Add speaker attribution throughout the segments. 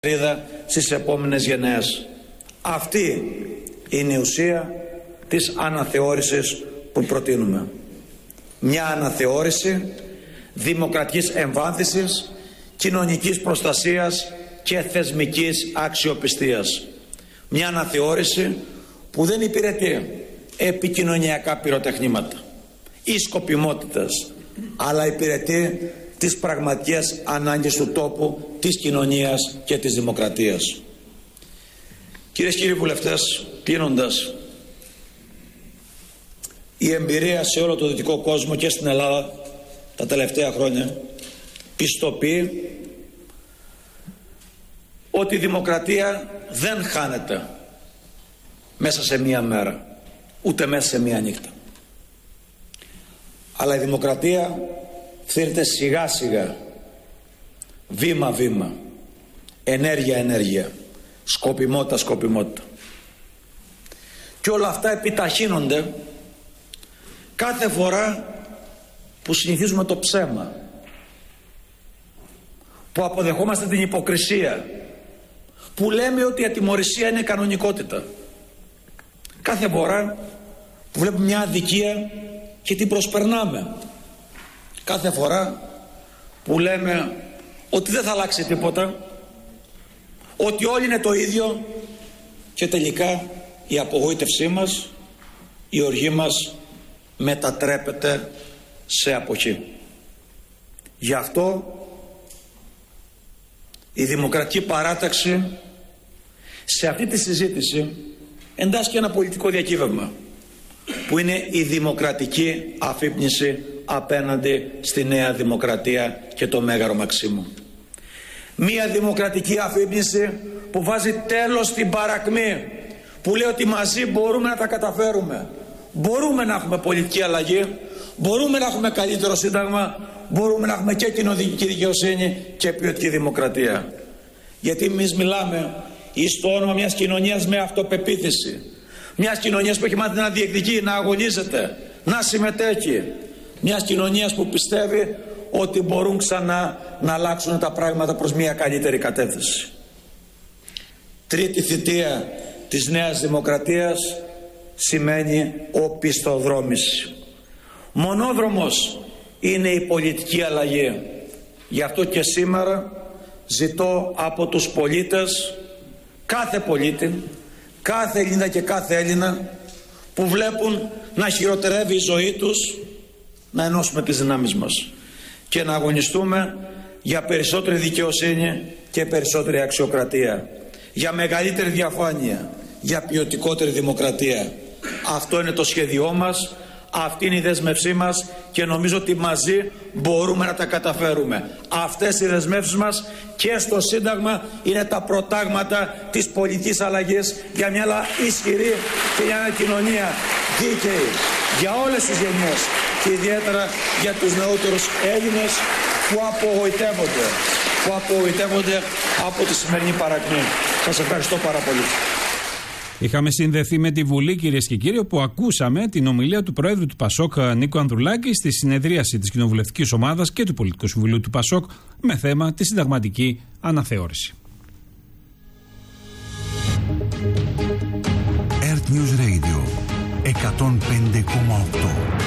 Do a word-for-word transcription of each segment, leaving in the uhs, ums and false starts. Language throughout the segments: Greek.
Speaker 1: στις επόμενες γενναίες. Αυτή είναι η ουσία της αναθεώρησης που προτείνουμε. Μια αναθεώρηση δημοκρατικής εμβάθυνσης, κοινωνικής προστασίας και θεσμικής αξιοπιστίας. Μια αναθεώρηση που δεν υπηρετεί επικοινωνιακά πυροτεχνήματα ή σκοπιμότητες, αλλά υπηρετεί τις πραγματικές ανάγκες του τόπου, της κοινωνίας και της δημοκρατίας. Κυρίες και κύριοι βουλευτές, κλείνοντας, η εμπειρία σε όλο το δυτικό κόσμο και στην Ελλάδα τα τελευταία χρόνια πιστοποιεί ότι η δημοκρατία δεν χάνεται μέσα σε μία μέρα, ούτε μέσα σε μία νύχτα. Αλλά η δημοκρατία φθήρεται σιγά σιγά, βήμα βήμα, ενέργεια ενέργεια, σκοπιμότητα σκοπιμότητα. Και όλα αυτά επιταχύνονται κάθε φορά που συνηθίζουμε το ψέμα, που αποδεχόμαστε την υποκρισία, που λέμε ότι η ατιμωρησία είναι κανονικότητα. Κάθε φορά που βλέπουμε μια αδικία και την προσπερνάμε. Κάθε φορά που λέμε ότι δεν θα αλλάξει τίποτα, ότι όλοι είναι το ίδιο, και τελικά η απογοήτευσή μας, η οργή μας μετατρέπεται σε αποχή. Γι' αυτό η Δημοκρατική Παράταξη σε αυτή τη συζήτηση εντάσσει ένα πολιτικό διακύβευμα, που είναι η δημοκρατική αφύπνιση απέναντι στη Νέα Δημοκρατία και το Μέγαρο Μαξίμου. Μία δημοκρατική αφύπνιση που βάζει τέλος στην παρακμή, που λέει ότι μαζί μπορούμε να τα καταφέρουμε. Μπορούμε να έχουμε πολιτική αλλαγή, μπορούμε να έχουμε καλύτερο σύνταγμα, μπορούμε να έχουμε και κοινωνική δικαιοσύνη και ποιοτική δημοκρατία. Γιατί εμείς μιλάμε στο όνομα μιας κοινωνίας με αυτοπεποίθηση, μιας κοινωνίας που έχει μάθει να διεκδικεί, να αγωνίζεται, να συμμετέχει, μιας κοινωνίας που πιστεύει ότι μπορούν ξανά να αλλάξουν τα πράγματα προς μια καλύτερη κατεύθυνση. Τρίτη θητεία της Νέας Δημοκρατίας σημαίνει οπισθοδρόμηση. Μονόδρομος είναι η πολιτική αλλαγή. Γι' αυτό και σήμερα ζητώ από τους πολίτες, κάθε πολίτη, κάθε Ελληνίδα και κάθε Έλληνα που βλέπουν να χειροτερεύει η ζωή τους, να ενώσουμε τις δυνάμεις μας και να αγωνιστούμε για περισσότερη δικαιοσύνη και περισσότερη αξιοκρατία, για μεγαλύτερη διαφάνεια, για ποιοτικότερη δημοκρατία. Αυτό είναι το σχέδιό μας, αυτή είναι η δέσμευσή μας και νομίζω ότι μαζί μπορούμε να τα καταφέρουμε. Αυτές οι δεσμεύσεις μας και στο Σύνταγμα είναι τα προτάγματα της πολιτικής αλλαγής για μια άλλα ισχυρή και για μια κοινωνία δίκαιη για όλες τις γενιές και ιδιαίτερα για τους νεότερους Έλληνες που απογοητεύονται, που απογοητεύονται από τη σημερινή παρακμή. Σας ευχαριστώ πάρα πολύ.
Speaker 2: Είχαμε συνδεθεί με τη Βουλή, κυρίες και κύριοι, όπου ακούσαμε την ομιλία του Προέδρου του Πασόκ, Νίκο Ανδρουλάκη, στη συνεδρίαση της Κοινοβουλευτικής Ομάδας και του Πολιτικού Συμβουλίου του Πασόκ με θέμα τη συνταγματική αναθεώρηση.
Speaker 3: Earth News Radio εκατόν πέντε κόμμα οκτώ.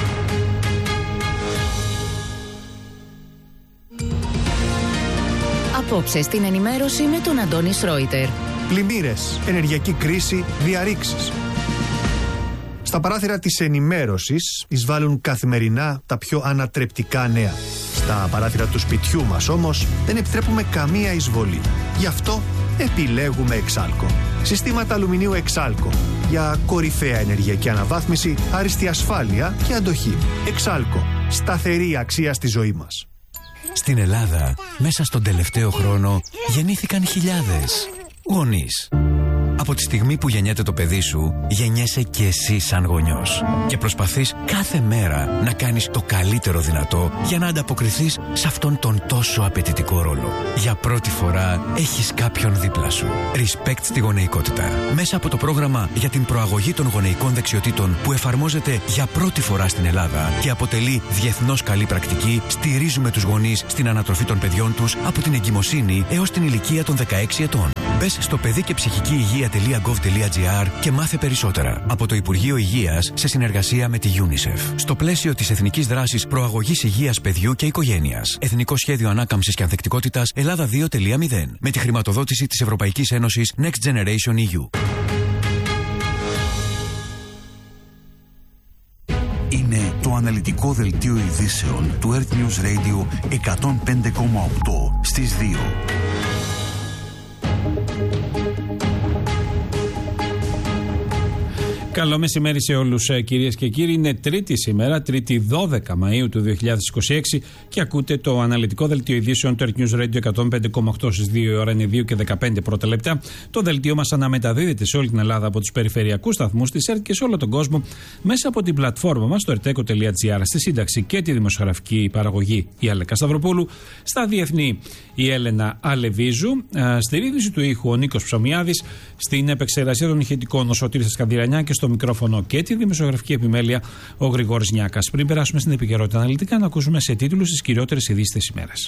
Speaker 4: Απόψε στην ενημέρωση με τον Αντώνη Σρόιτερ.
Speaker 5: Πλημμύρες, ενεργειακή κρίση, διαρρήξεις. Στα παράθυρα της ενημέρωσης εισβάλλουν καθημερινά τα πιο ανατρεπτικά νέα. Στα παράθυρα του σπιτιού μας όμως δεν επιτρέπουμε καμία εισβολή. Γι' αυτό επιλέγουμε Εξάλκο. Συστήματα αλουμινίου Εξάλκο για κορυφαία ενεργειακή αναβάθμιση, άριστη ασφάλεια και αντοχή. Εξάλκο. Σταθερή αξία στη ζωή μας.
Speaker 3: Στην Ελλάδα, μέσα στον τελευταίο χρόνο, γεννήθηκαν χιλιάδες γονείς.
Speaker 6: Από τη στιγμή που γεννιέται το παιδί σου, γεννιέσαι και εσύ σαν γονιός. Και προσπαθείς κάθε μέρα να κάνεις το καλύτερο δυνατό για να ανταποκριθείς σε αυτόν τον τόσο απαιτητικό ρόλο. Για πρώτη φορά έχεις κάποιον δίπλα σου. Respect στη γονεϊκότητα. Μέσα από το πρόγραμμα για την προαγωγή των γονεϊκών δεξιοτήτων που εφαρμόζεται για πρώτη φορά στην Ελλάδα και αποτελεί διεθνώς καλή πρακτική, στηρίζουμε τους γονείς στην ανατροφή των παιδιών τους από την εγκυμοσύνη έως την ηλικία των δεκαέξι ετών. Μπες στο παιδί και ψυχική υγεία τελεία γκοβ τελεία τζι άρ και μάθε περισσότερα από το Υπουργείο Υγείας σε συνεργασία με τη UNICEF. Στο πλαίσιο της Εθνικής Δράσης Προαγωγής Υγείας Παιδιού και Οικογένειας. Εθνικό Σχέδιο Ανάκαμψης και Ανθεκτικότητας Ελλάδα δύο τελεία μηδέν. Με τη χρηματοδότηση της Ευρωπαϊκής Ένωσης Next Generation ι γιου.
Speaker 3: Είναι το αναλυτικό δελτίο ειδήσεων του Earth News Radio εκατόν πέντε κόμμα οκτώ στις δύο.
Speaker 2: Καλό μεσημέρι σε όλους, κυρίες και κύριοι. Είναι Τρίτη σήμερα, Τρίτη δώδεκα Μαΐου του δύο χιλιάδες είκοσι έξι και ακούτε το αναλυτικό δελτίο ειδήσεων του Earth News Radio εκατόν πέντε κόμμα οκτώ στις δύο, η ώρα είναι δύο και δεκαπέντε πρώτα λεπτά. Το δελτίο μας αναμεταδίδεται σε όλη την Ελλάδα από τους περιφερειακούς σταθμούς της ΕΡΤ και σε όλο τον κόσμο μέσα από την πλατφόρμα μας στο ερτέκο τελεία τζι άρ. Στη σύνταξη και τη δημοσιογραφική παραγωγή η Αλέκα Σταυροπούλου, στα διεθνή η Έλενα Αλεβίζου, στη ρύθμιση του ήχου ο Νίκος Ψωμιάδης, στην επεξεργασία των ηχητικών ο Σωτήρης Σκανδυρανιά και στο μικρόφωνο και τη δημοσιογραφική επιμέλεια ο Γρηγόρης Νιάκας. Πριν περάσουμε στην επικαιρότητα αναλυτικά, να ακούσουμε σε τίτλους τις κυριότερες ειδήσεις της ημέρας.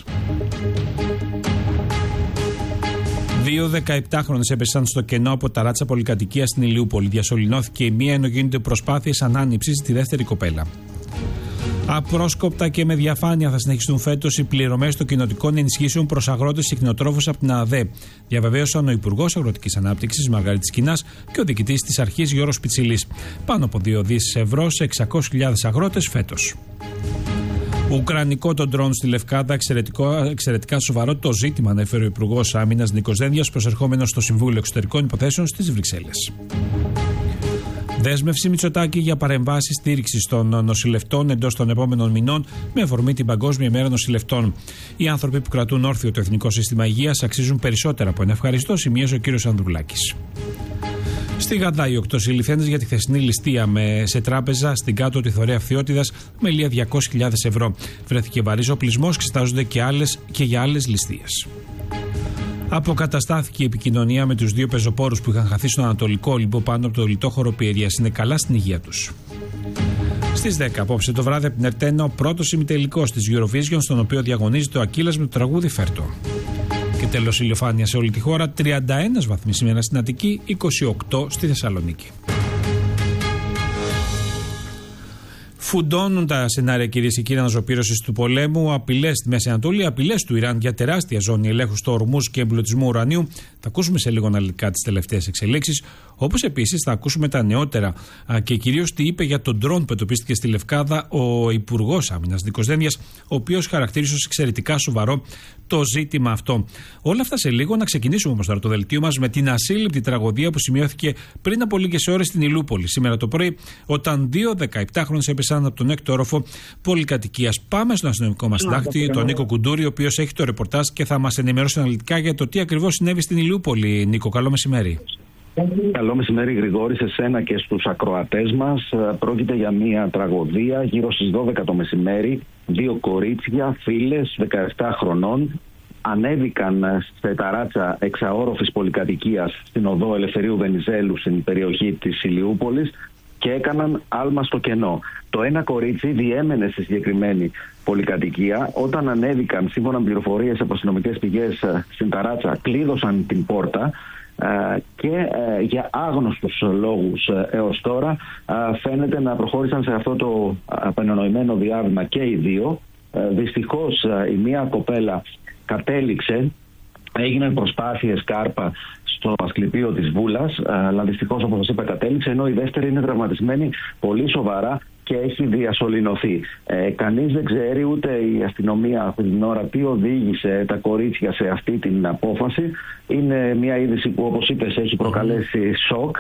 Speaker 2: Δύο δεκαεπτάχρονες έπεσαν στο κενό από ταράτσα πολυκατοικία στην Ηλιούπολη. Διασωληνώθηκε η μία ενώ γίνονται προσπάθειες ανάνυψης στη δεύτερη κοπέλα. Απρόσκοπτα και με διαφάνεια θα συνεχιστούν φέτος οι πληρωμές των κοινοτικών ενισχύσεων προς αγρότες και κτηνοτρόφους από την ΑΔΕ. Διαβεβαίωσαν ο Υπουργός Αγροτικής Ανάπτυξης Μαργαρίτης Κινάς και ο διοικητής της Αρχής Γιώργος Πιτσιλής. Πάνω από δύο δισεκατομμύρια ευρώ σε εξακόσιες χιλιάδες αγρότες φέτος. Ουκρανικό το ντρόν στη Λευκάδα, εξαιρετικά σοβαρό το ζήτημα, ανέφερε ο Υπουργός Άμυνας Νίκος Δένδιας, προσερχόμενος στο Συμβούλιο Εξωτερικών Υποθέσεων στις Βρυξέλλες. Δέσμευση Μητσοτάκη για παρεμβάσεις στήριξης των νοσηλευτών εντός των επόμενων μηνών με αφορμή την Παγκόσμια ημέρα νοσηλευτών. Οι άνθρωποι που κρατούν όρθιο το Εθνικό Σύστημα Υγείας αξίζουν περισσότερα από ένα ευχαριστώ, σημείωσε ο κ. Ανδρουλάκης. Στη Γαδά, οι οκτώ συλληφθέντες για τη χθεσινή ληστεία με, σε τράπεζα στην κάτω τη Θωρέα Φθιώτιδας με λία διακόσιες χιλιάδες ευρώ. Βρέθηκε βαρύς οπλισμός, εξετάζονται και, άλλες, και για άλλες ληστείες. Αποκαταστάθηκε η επικοινωνία με τους δύο πεζοπόρους που είχαν χαθεί στον Ανατολικό Όλυμπο πάνω από το λιτόχωρο Πιερίας. Είναι καλά στην υγεία τους. Στις δέκα απόψε το βράδυ από την Ερτένα, ο πρώτος ημιτελικός της Eurovision, στον οποίο διαγωνίζεται ο Ακύλας με το τραγούδι Φέρτο. Και τέλος ηλιοφάνεια σε όλη τη χώρα, τριάντα ένα βαθμοί σήμερα στην Αττική, είκοσι οκτώ στη Θεσσαλονίκη. Φουντώνουν τα σενάρια, κυρίες και κύριοι, αναζωπήρωσης του πολέμου, απειλές στη Μέση Ανατολή, απειλές του Ιράν για τεράστια ζώνη ελέγχου στο Ορμούζ και εμπλουτισμού ουρανίου. Θα ακούσουμε σε λίγο αναλυτικά τις τελευταίες εξελίξεις. Όπως επίσης θα ακούσουμε τα νεότερα και κυρίως τι είπε για τον ντρόν που εντοπίστηκε στη Λευκάδα ο Υπουργός Άμυνας Νίκος Δένδιας, ο οποίος χαρακτήρισε ως εξαιρετικά σοβαρό το ζήτημα αυτό. Όλα αυτά σε λίγο. Να ξεκινήσουμε όμως τώρα το δελτίο μας με την ασύλληπτη τραγωδία που σημειώθηκε πριν από λίγες ώρες στην Ηλιούπολη σήμερα το πρωί, όταν δύο δεκαεπτάχρονες έπεσαν από τον έκτο όροφο πολυκατοικίας. Πάμε στον αστυνομικό μας συντάκτη, τον Νίκο Κουντούρη, ο οποίος έχει το ρεπορτάζ και θα μας ενημερώσει αναλυτικά για το τι ακριβώς συνέβη στην Ηλιούπολη. Νίκο, καλό μεσημέρι.
Speaker 7: Καλό μεσημέρι, Γρηγόρη, σε σένα και στους ακροατές μας. Πρόκειται για μια τραγωδία γύρω στις δώδεκα το μεσημέρι. Δύο κορίτσια, φίλες, δεκαεπτά χρονών, ανέβηκαν σε ταράτσα εξαόροφης πολυκατοικίας στην οδό Ελευθερίου Βενιζέλου στην περιοχή της Ηλιούπολης και έκαναν άλμα στο κενό. Το ένα κορίτσι διέμενε στη συγκεκριμένη πολυκατοικία. Όταν ανέβηκαν, σύμφωνα με πληροφορίες από αστυνομικές πηγές στην ταράτσα, κλείδωσαν την πόρτα και για άγνωστους λόγους έως τώρα φαίνεται να προχώρησαν σε αυτό το απεννοημένο διάβημα και οι δύο. Δυστυχώς η μία κοπέλα κατέληξε, έγιναν προσπάθειες κάρπα στο ασκληπείο της Βούλας, αλλά δυστυχώς, όπως σας είπα, κατέληξε, ενώ η δεύτερη είναι τραυματισμένη πολύ σοβαρά και έχει διασωληνωθεί. Ε, κανείς δεν ξέρει, ούτε η αστυνομία αυτή την ώρα, τι οδήγησε τα κορίτσια σε αυτή την απόφαση. Είναι μια είδηση που, όπως είπες, έχει προκαλέσει σοκ.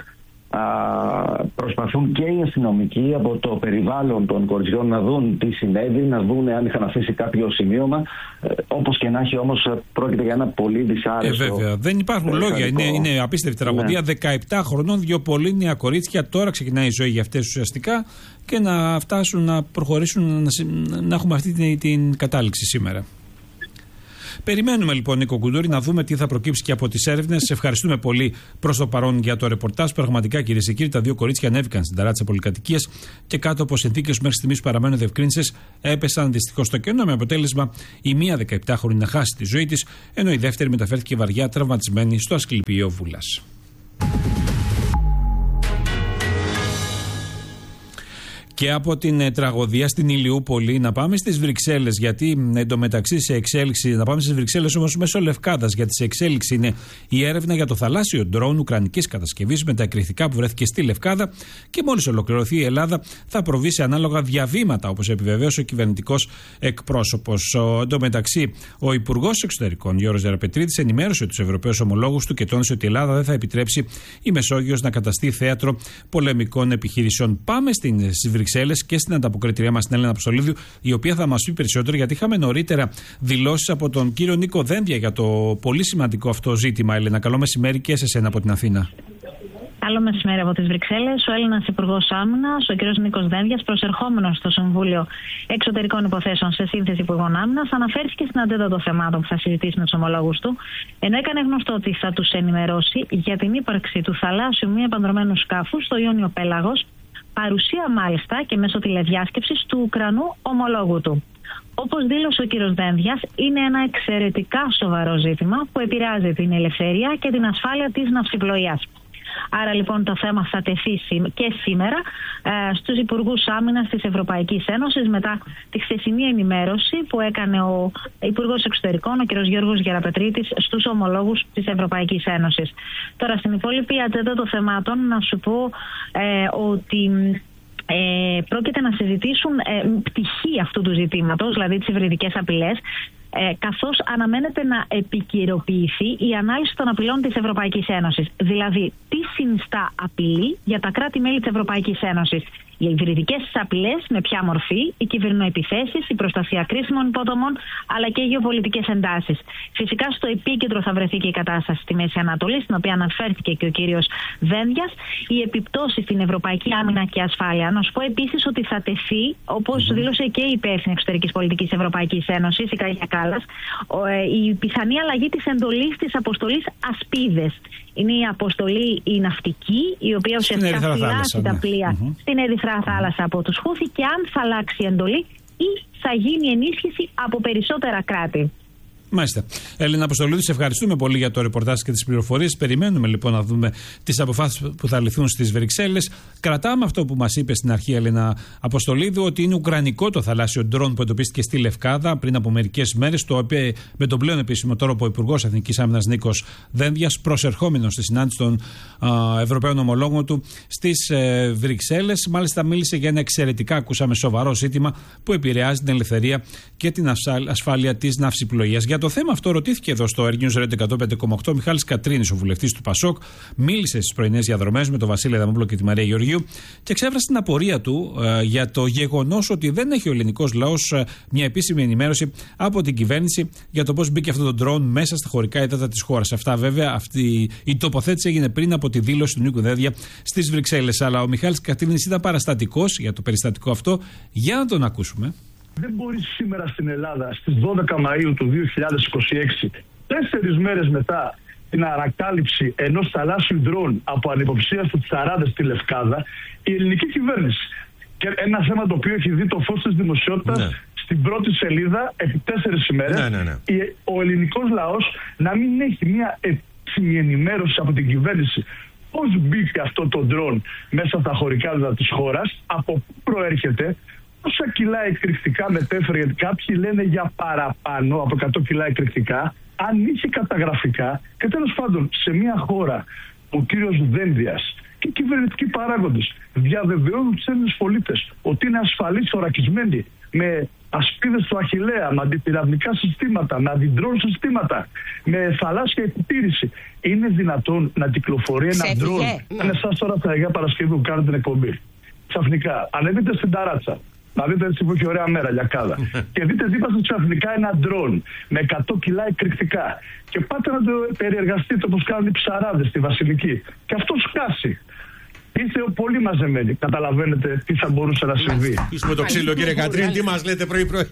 Speaker 7: Α, προσπαθούν και οι αστυνομικοί από το περιβάλλον των κοριτσιών να δουν τι συνέβη, να δουν αν είχαν αφήσει κάποιο σημείωμα. Ε, όπως και να έχει, όμως, πρόκειται για ένα πολύ δυσάρεστο.
Speaker 2: Ε, βέβαια. Δεν υπάρχουν ε, λόγια. Είναι, είναι απίστευτη τραγωδία. Ναι. δεκαεπτά χρονών, δύο πολύ νέα κορίτσια. Τώρα ξεκινάει η ζωή για αυτές ουσιαστικά και να φτάσουν να προχωρήσουν, να, να έχουμε αυτή την, την κατάληξη σήμερα. Περιμένουμε λοιπόν, Νίκο Κουντούρη, να δούμε τι θα προκύψει και από τις έρευνες. Σε ευχαριστούμε πολύ προς το παρόν για το ρεπορτάζ. Πραγματικά, κυρίες και κύριοι, τα δύο κορίτσια ανέβηκαν στην ταράτσα πολυκατοικίας και κάτω από συνθήκες που μέχρι στιγμής παραμένουν διευκρίνησες έπεσαν δυστυχώς στο κενό, με αποτέλεσμα η μία δεκαεπτάχρονη να χάσει τη ζωή της, ενώ η δεύτερη μεταφέρθηκε βαριά τραυματισμένη στο Ασκληπιείο Βούλας. Και από την ε, τραγωδία στην Ηλιούπολη να πάμε στις Βρυξέλλες, γιατί εντωμεταξύ σε εξέλιξη, να πάμε στις Βρυξέλλες όμως μέσω Λευκάδας, γιατί σε εξέλιξη είναι η έρευνα για το θαλάσσιο ντρόουν ουκρανικής κατασκευής με τα εκρηκτικά που βρέθηκε στη Λευκάδα και μόλις ολοκληρωθεί η Ελλάδα θα προβεί σε ανάλογα διαβήματα, όπως επιβεβαίωσε ο κυβερνητικός εκπρόσωπος. Εντωμεταξύ, ο Υπουργός Εξωτερικών Γιώργος Γεραπετρίδης ενημέρωσε τους Ευρωπαίους ομολόγους του και τόνισε ότι η Ελλάδα δεν θα επιτρέψει η Μεσόγειος να καταστεί θέατρο πολεμικών επιχειρήσεων. Πάμε στην Βρυξέλλες και στην ανταποκριτριά μας την Έλενα Αποστολίδου, η οποία θα μας πει περισσότερο, γιατί είχαμε νωρίτερα δηλώσεις από τον κύριο Νίκο Δένδια για το πολύ σημαντικό αυτό ζήτημα. Έλενα, καλό μεσημέρι και σε σένα από την Αθήνα.
Speaker 8: Καλό μεσημέρι από τις Βρυξέλλες. Ο Έλληνας Υπουργός Άμυνας, ο κ. Νίκος Δένδιας, προσερχόμενος στο Συμβούλιο Εξωτερικών Υποθέσεων σε σύνθεση Υπουργών Άμυνας, αναφέρθηκε στην αντέντα των θεμάτων που θα συζητήσει με τους ομολόγους του, ενώ έκανε γνωστό ότι θα τους ενημερώσει για την ύπαρξη του θαλάσσιου μη επανδρωμένου σκάφου στο Ιόνιο Πέλαγος, παρουσία μάλιστα και μέσω τηλεδιάσκεψης του Ουκρανού ομολόγου του. Όπως δήλωσε ο κύριος Δένδιας, είναι ένα εξαιρετικά σοβαρό ζήτημα που επηρεάζει την ελευθερία και την ασφάλεια της ναυσιπλοείας. Άρα λοιπόν το θέμα θα τεθεί και σήμερα ε, στους Υπουργούς Άμυνας της Ευρωπαϊκής Ένωσης μετά τη χθεσινή ενημέρωση που έκανε ο Υπουργός Εξωτερικών, ο κ. Γιώργος Γεραπετρίδης, στους ομολόγους της Ευρωπαϊκής Ένωσης. Τώρα στην υπόλοιπη ατζέντα των θεμάτων να σου πω ε, ότι ε, πρόκειται να συζητήσουν ε, πτυχή αυτού του ζητήματος, δηλαδή τις υβριδικές απειλές, Ε, καθώς αναμένεται να επικυροποιηθεί η ανάλυση των απειλών της Ευρωπαϊκής Ένωσης. Δηλαδή, τι συνιστά απειλή για τα κράτη-μέλη της Ευρωπαϊκής Ένωσης. Οι υβριδικές απειλές, με ποια μορφή, οι κυβερνοεπιθέσεις, η προστασία κρίσιμων υποδομών, αλλά και οι γεωπολιτικές εντάσεις. Φυσικά, στο επίκεντρο θα βρεθεί και η κατάσταση στη Μέση Ανατολή, στην οποία αναφέρθηκε και ο κύριος Δένδιας, οι επιπτώσεις στην ευρωπαϊκή άμυνα και ασφάλεια. Να σου πω επίσης ότι θα τεθεί, όπως mm-hmm. δήλωσε και η υπεύθυνη εξωτερικής πολιτικής Ευρωπαϊκής Ένωσης, η Καγιά Κάλλας, η πιθανή αλλαγή της εντολής της αποστολής Ασπίδες. Είναι η αποστολή η ναυτική, η οποία ουσιαστικά φυλάσσει τα πλοία mm-hmm. στην Ερυθρά Θάλασσα από τους Χούθη, και αν θα αλλάξει η εντολή ή θα γίνει ενίσχυση από περισσότερα κράτη.
Speaker 2: Μάλιστα. Έλληνα Αποστολίδου, σε ευχαριστούμε πολύ για το ρεπορτάζ και τις πληροφορίες. Περιμένουμε λοιπόν να δούμε τις αποφάσεις που θα ληφθούν στις Βρυξέλλες. Κρατάμε αυτό που μας είπε στην αρχή, Έλληνα Αποστολίδου, ότι είναι ουκρανικό το θαλάσσιο ντρόν που εντοπίστηκε στη Λευκάδα πριν από μερικές μέρες, το οποίο με τον πλέον επίσημο τρόπο ο Υπουργός Εθνικής Άμυνας Νίκος Δένδιας, προσερχόμενος στη συνάντηση των α, Ευρωπαίων ομολόγων του στις ε, Βρυξέλλες. Μάλιστα, μίλησε για ένα εξαιρετικά, ακούσαμε, σοβαρό ζήτημα που επηρεάζει την ελευθερία και την ασφάλεια της ναυσιπλοείας. Για το θέμα αυτό ρωτήθηκε εδώ στο Air News Radio εκατόν πέντε κόμμα οκτώ ο Μιχάλης Κατρίνης, ο βουλευτής του Πασόκ. Μίλησε στις πρωινές διαδρομές με τον Βασίλη Αδαμόπουλο και τη Μαρία Γεωργίου και εξέφρασε την απορία του ε, για το γεγονός ότι δεν έχει ο ελληνικός λαός ε, μια επίσημη ενημέρωση από την κυβέρνηση για το πώς μπήκε αυτό το ντρόουν μέσα στα χωρικά ύδατα της χώρας. Αυτά βέβαια, αυτή η τοποθέτηση έγινε πριν από τη δήλωση του Νίκου Δένδια στις Βρυξέλλες. Αλλά ο Μιχάλης Κατρίνης ήταν παραστατικός για το περιστατικό αυτό. Για να τον ακούσουμε.
Speaker 9: Δεν μπορεί σήμερα στην Ελλάδα στις δώδεκα Μαΐου του δύο χιλιάδες είκοσι έξι, τέσσερις μέρες μετά την ανακάλυψη ενός θαλάσσιου ντρόουν από ανυποψίαστους ψαράδες στη Λευκάδα, η ελληνική κυβέρνηση, και ένα θέμα το οποίο έχει δει το φως της δημοσιότητας ναι. στην πρώτη σελίδα επί τέσσερις ημέρες, ναι, ναι, ναι. ο ελληνικός λαός να μην έχει μια επίσημη ενημέρωση από την κυβέρνηση πώς μπήκε αυτό το ντρόουν μέσα στα χωρικά ύδατα της χώρας, από πού προέρχεται, πόσα κιλά εκρηκτικά μετέφερε, γιατί κάποιοι λένε για παραπάνω από εκατό κιλά εκρηκτικά, αν είχε καταγραφικά, και τέλος πάντων σε μια χώρα που ο κύριος Δένδιας και οι κυβερνητικοί παράγοντες διαβεβαιώνουν τους Έλληνες πολίτες ότι είναι ασφαλείς, θωρακισμένοι, με ασπίδες του Αχιλλέα, με αντιπυραυλικά συστήματα, με αντιντρόν συστήματα, με θαλάσσια επιτήρηση. Είναι δυνατόν να κυκλοφορεί ένα ντρόν? Αν εσάς τώρα στα Αγία Παρασκευή που κάνετε την εκπομπή, ξαφνικά ανεβείτε στην ταράτσα, να δείτε έτσι που έχει ωραία μέρα, λιακάδα, και δείτε δίπλα σας ξαφνικά ένα ντρόν με εκατό κιλά εκρηκτικά και πάτε να το περιεργαστείτε όπως κάνουν οι ψαράδες στη Βασιλική και αυτό σκάσει. Είστε πολύ μαζεμένοι. Καταλαβαίνετε τι θα μπορούσε να συμβεί.
Speaker 10: Είστε με το ξύλο, κύριε Κατρίνη, τι μας λέτε πρωί-πρωί.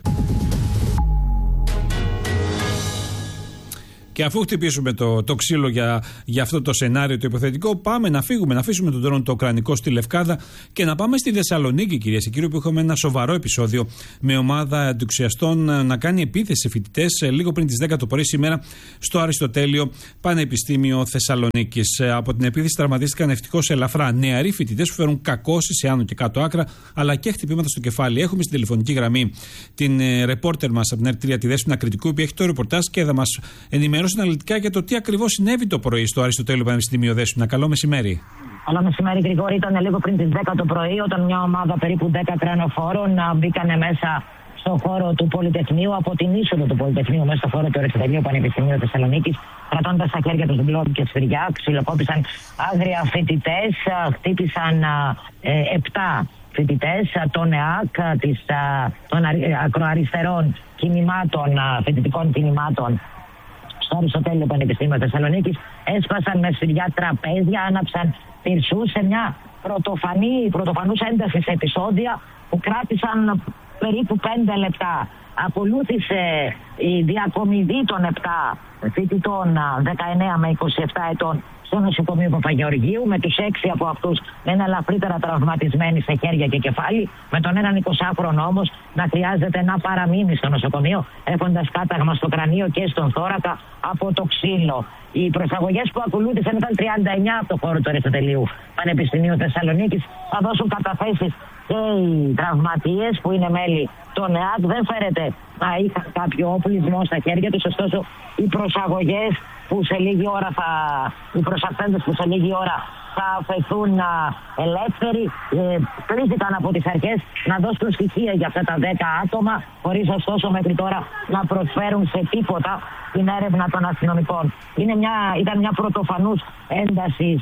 Speaker 2: Και αφού χτυπήσουμε το, το ξύλο για, για αυτό το σενάριο το υποθετικό, πάμε να φύγουμε, να αφήσουμε τον τρόνο το ουκρανικό στη Λευκάδα και να πάμε στη Θεσσαλονίκη, κυρίες και κύριοι, που είχαμε ένα σοβαρό επεισόδιο με ομάδα εντουξιαστών να κάνει επίθεση σε φοιτητές λίγο πριν τις δέκα το πρωί σήμερα στο Αριστοτέλειο Πανεπιστήμιο Θεσσαλονίκης. Από την επίθεση τραυματίστηκαν ευτυχώς ελαφρά νεαροί φοιτητές που φέρουν κακώσεις σε άνω και κάτω άκρα, αλλά και χτυπήματα στο κεφάλι. Έχουμε στην τηλεφωνική γραμμή την ε, ρεπόρτερ μας από την Ερ τρία, τη Δέσποινα Κρητικού, που έχει το ρεπορτάζ και θα μας ενημερώσει αναλυτικά για το τι ακριβώς συνέβη το πρωί στο Αριστοτέλειο Πανεπιστήμιο Δέσποινα. Καλό μεσημέρι.
Speaker 11: Καλό μεσημέρι, Γρηγόρη. Ήταν λίγο πριν τις δέκα το πρωί, όταν μια ομάδα περίπου δέκα τρενοφόρων μπήκανε μέσα στον χώρο του Πολυτεχνείου, από την είσοδο του Πολυτεχνείου, μέσα στον χώρο του Αριστοτελείου Πανεπιστημίου Θεσσαλονίκης, κρατώντας στα χέρια τους γκλόμπ και σφυριά, ξυλοκόπησαν άγρια φοιτητές, χτύπησαν ε, επτά φοιτητές, των ΕΑΚ, της, των ακροαριστερών κινημάτων, φοιτητικών κινημάτων στο Αριστοτέλειο Πανεπιστήμιο Θεσσαλονίκης, έσπασαν με σφυριά τραπέζια, άναψαν πυρσούς σε μια πρωτοφανή, πρωτοφανούς ένταση σε επεισόδια που κράτησαν περίπου πέντε λεπτά. Ακολούθησε η διακομιδή των επτά φοιτητών δεκαεννέα με είκοσι επτά ετών στο νοσοκομείο Παπαγεωργίου, με τους έξι από αυτούς να είναι ελαφρύτερα τραυματισμένοι σε χέρια και κεφάλι, με τον έναν εικοσάχρονο όμως να χρειάζεται να παραμείνει στο νοσοκομείο, έχοντας κάταγμα στο κρανίο και στον θώρακα από το ξύλο. Οι προσαγωγές που ακολούθησαν ήταν τριάντα εννέα από το χώρο του Αριστοτελείου Πανεπιστημίου Θεσσαλονίκης. Θα δώσουν καταθέσεις και οι τραυματίες που είναι μέλη των ΕΑΚ. Δεν φέρεται να είχαν κάποιο όπλισμό στα χέρια τους, ωστόσο οι προσαγωγές που σε λίγη ώρα θα, οι προσαχθέντες που σε λίγη ώρα θα αφαιθούν ελεύθεροι, ε, κλήθηκαν από τις αρχές να δώσουν στοιχεία για αυτά τα δέκα άτομα, χωρίς ωστόσο μέχρι τώρα να προσφέρουν σε τίποτα την έρευνα των αστυνομικών. Είναι μια, ήταν μια πρωτοφανούς έντασης,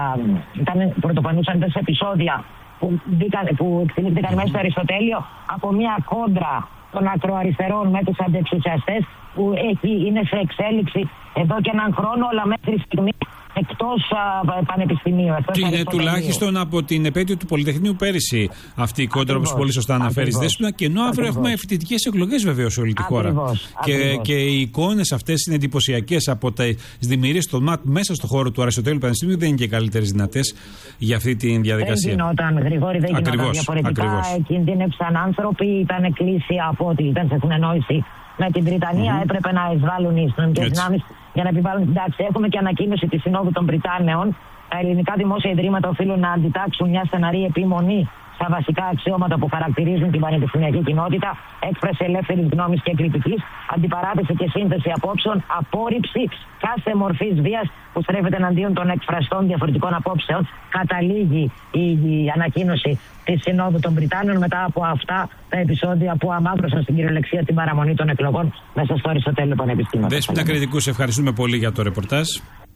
Speaker 11: ήταν πρωτοφανούς έντασης επεισόδια που, που εξελίχθηκαν μέσα στο Αριστοτέλειο από μια κόντρα των ακροαριστερών με τους αντεξουσιαστές που έχει, είναι σε εξέλιξη εδώ και έναν χρόνο, αλλά μέχρι στιγμή εκτός α, πανεπιστημίου. Εκτός
Speaker 2: και είναι τουλάχιστον από την επέτειο του Πολυτεχνείου πέρυσι αυτή η κόντρα, όπως πολύ σωστά αναφέρεις, Δέσποινα, και ενώ αύριο έχουμε φοιτητικές εκλογές βεβαίως σε όλη τη χώρα.
Speaker 11: Ακριβώς,
Speaker 2: και,
Speaker 11: ακριβώς.
Speaker 2: και οι εικόνες αυτές είναι εντυπωσιακές από τις δημιουργίες των ΜΑΤ μέσα στο χώρο του Αριστοτέλειου Πανεπιστημίου, δεν είναι και καλύτερες δυνατές για αυτή τη διαδικασία.
Speaker 11: Δεν γινόταν, Γρηγόρη, δεν γινόταν
Speaker 2: ακριβώς,
Speaker 11: διαφορετικά.
Speaker 2: Ακριβώς.
Speaker 11: Κινδύνευσαν άνθρωποι, ήταν κλείσει από ότι ήταν σε συνεννόηση με την Βρυτανία, mm-hmm. έπρεπε να εισβάλλουν οι αστυνομικές δυνάμεις για να επιβάλλουν την τάξη. Έχουμε και ανακοίνωση της Συνόδου των Βρυτάνεων. Τα ελληνικά δημόσια ιδρύματα οφείλουν να αντιτάξουν μια στεναρή επιμονή στα βασικά αξιώματα που χαρακτηρίζουν την πανεπιστημιακή κοινότητα, έκφραση ελεύθερης γνώμης και κριτικής, αντιπαράθεση και σύνθεση απόψεων, απόρριψη κάθε μορφής βίας που στρέφεται εναντίον των εκφραστών διαφορετικών απόψεων. Καταλήγει η, η ανακοίνωση της Συνόδου των Βρυτάνεων μετά από αυτά τα επεισόδια που αμάυρωσαν στην κυριολεξία την παραμονή των εκλογών μέσα στο Αριστοτέλειο Πανεπιστήμιο.
Speaker 2: Δέσποινα Κρητικού, σε ευχαριστούμε πολύ για το ρεπορτάζ.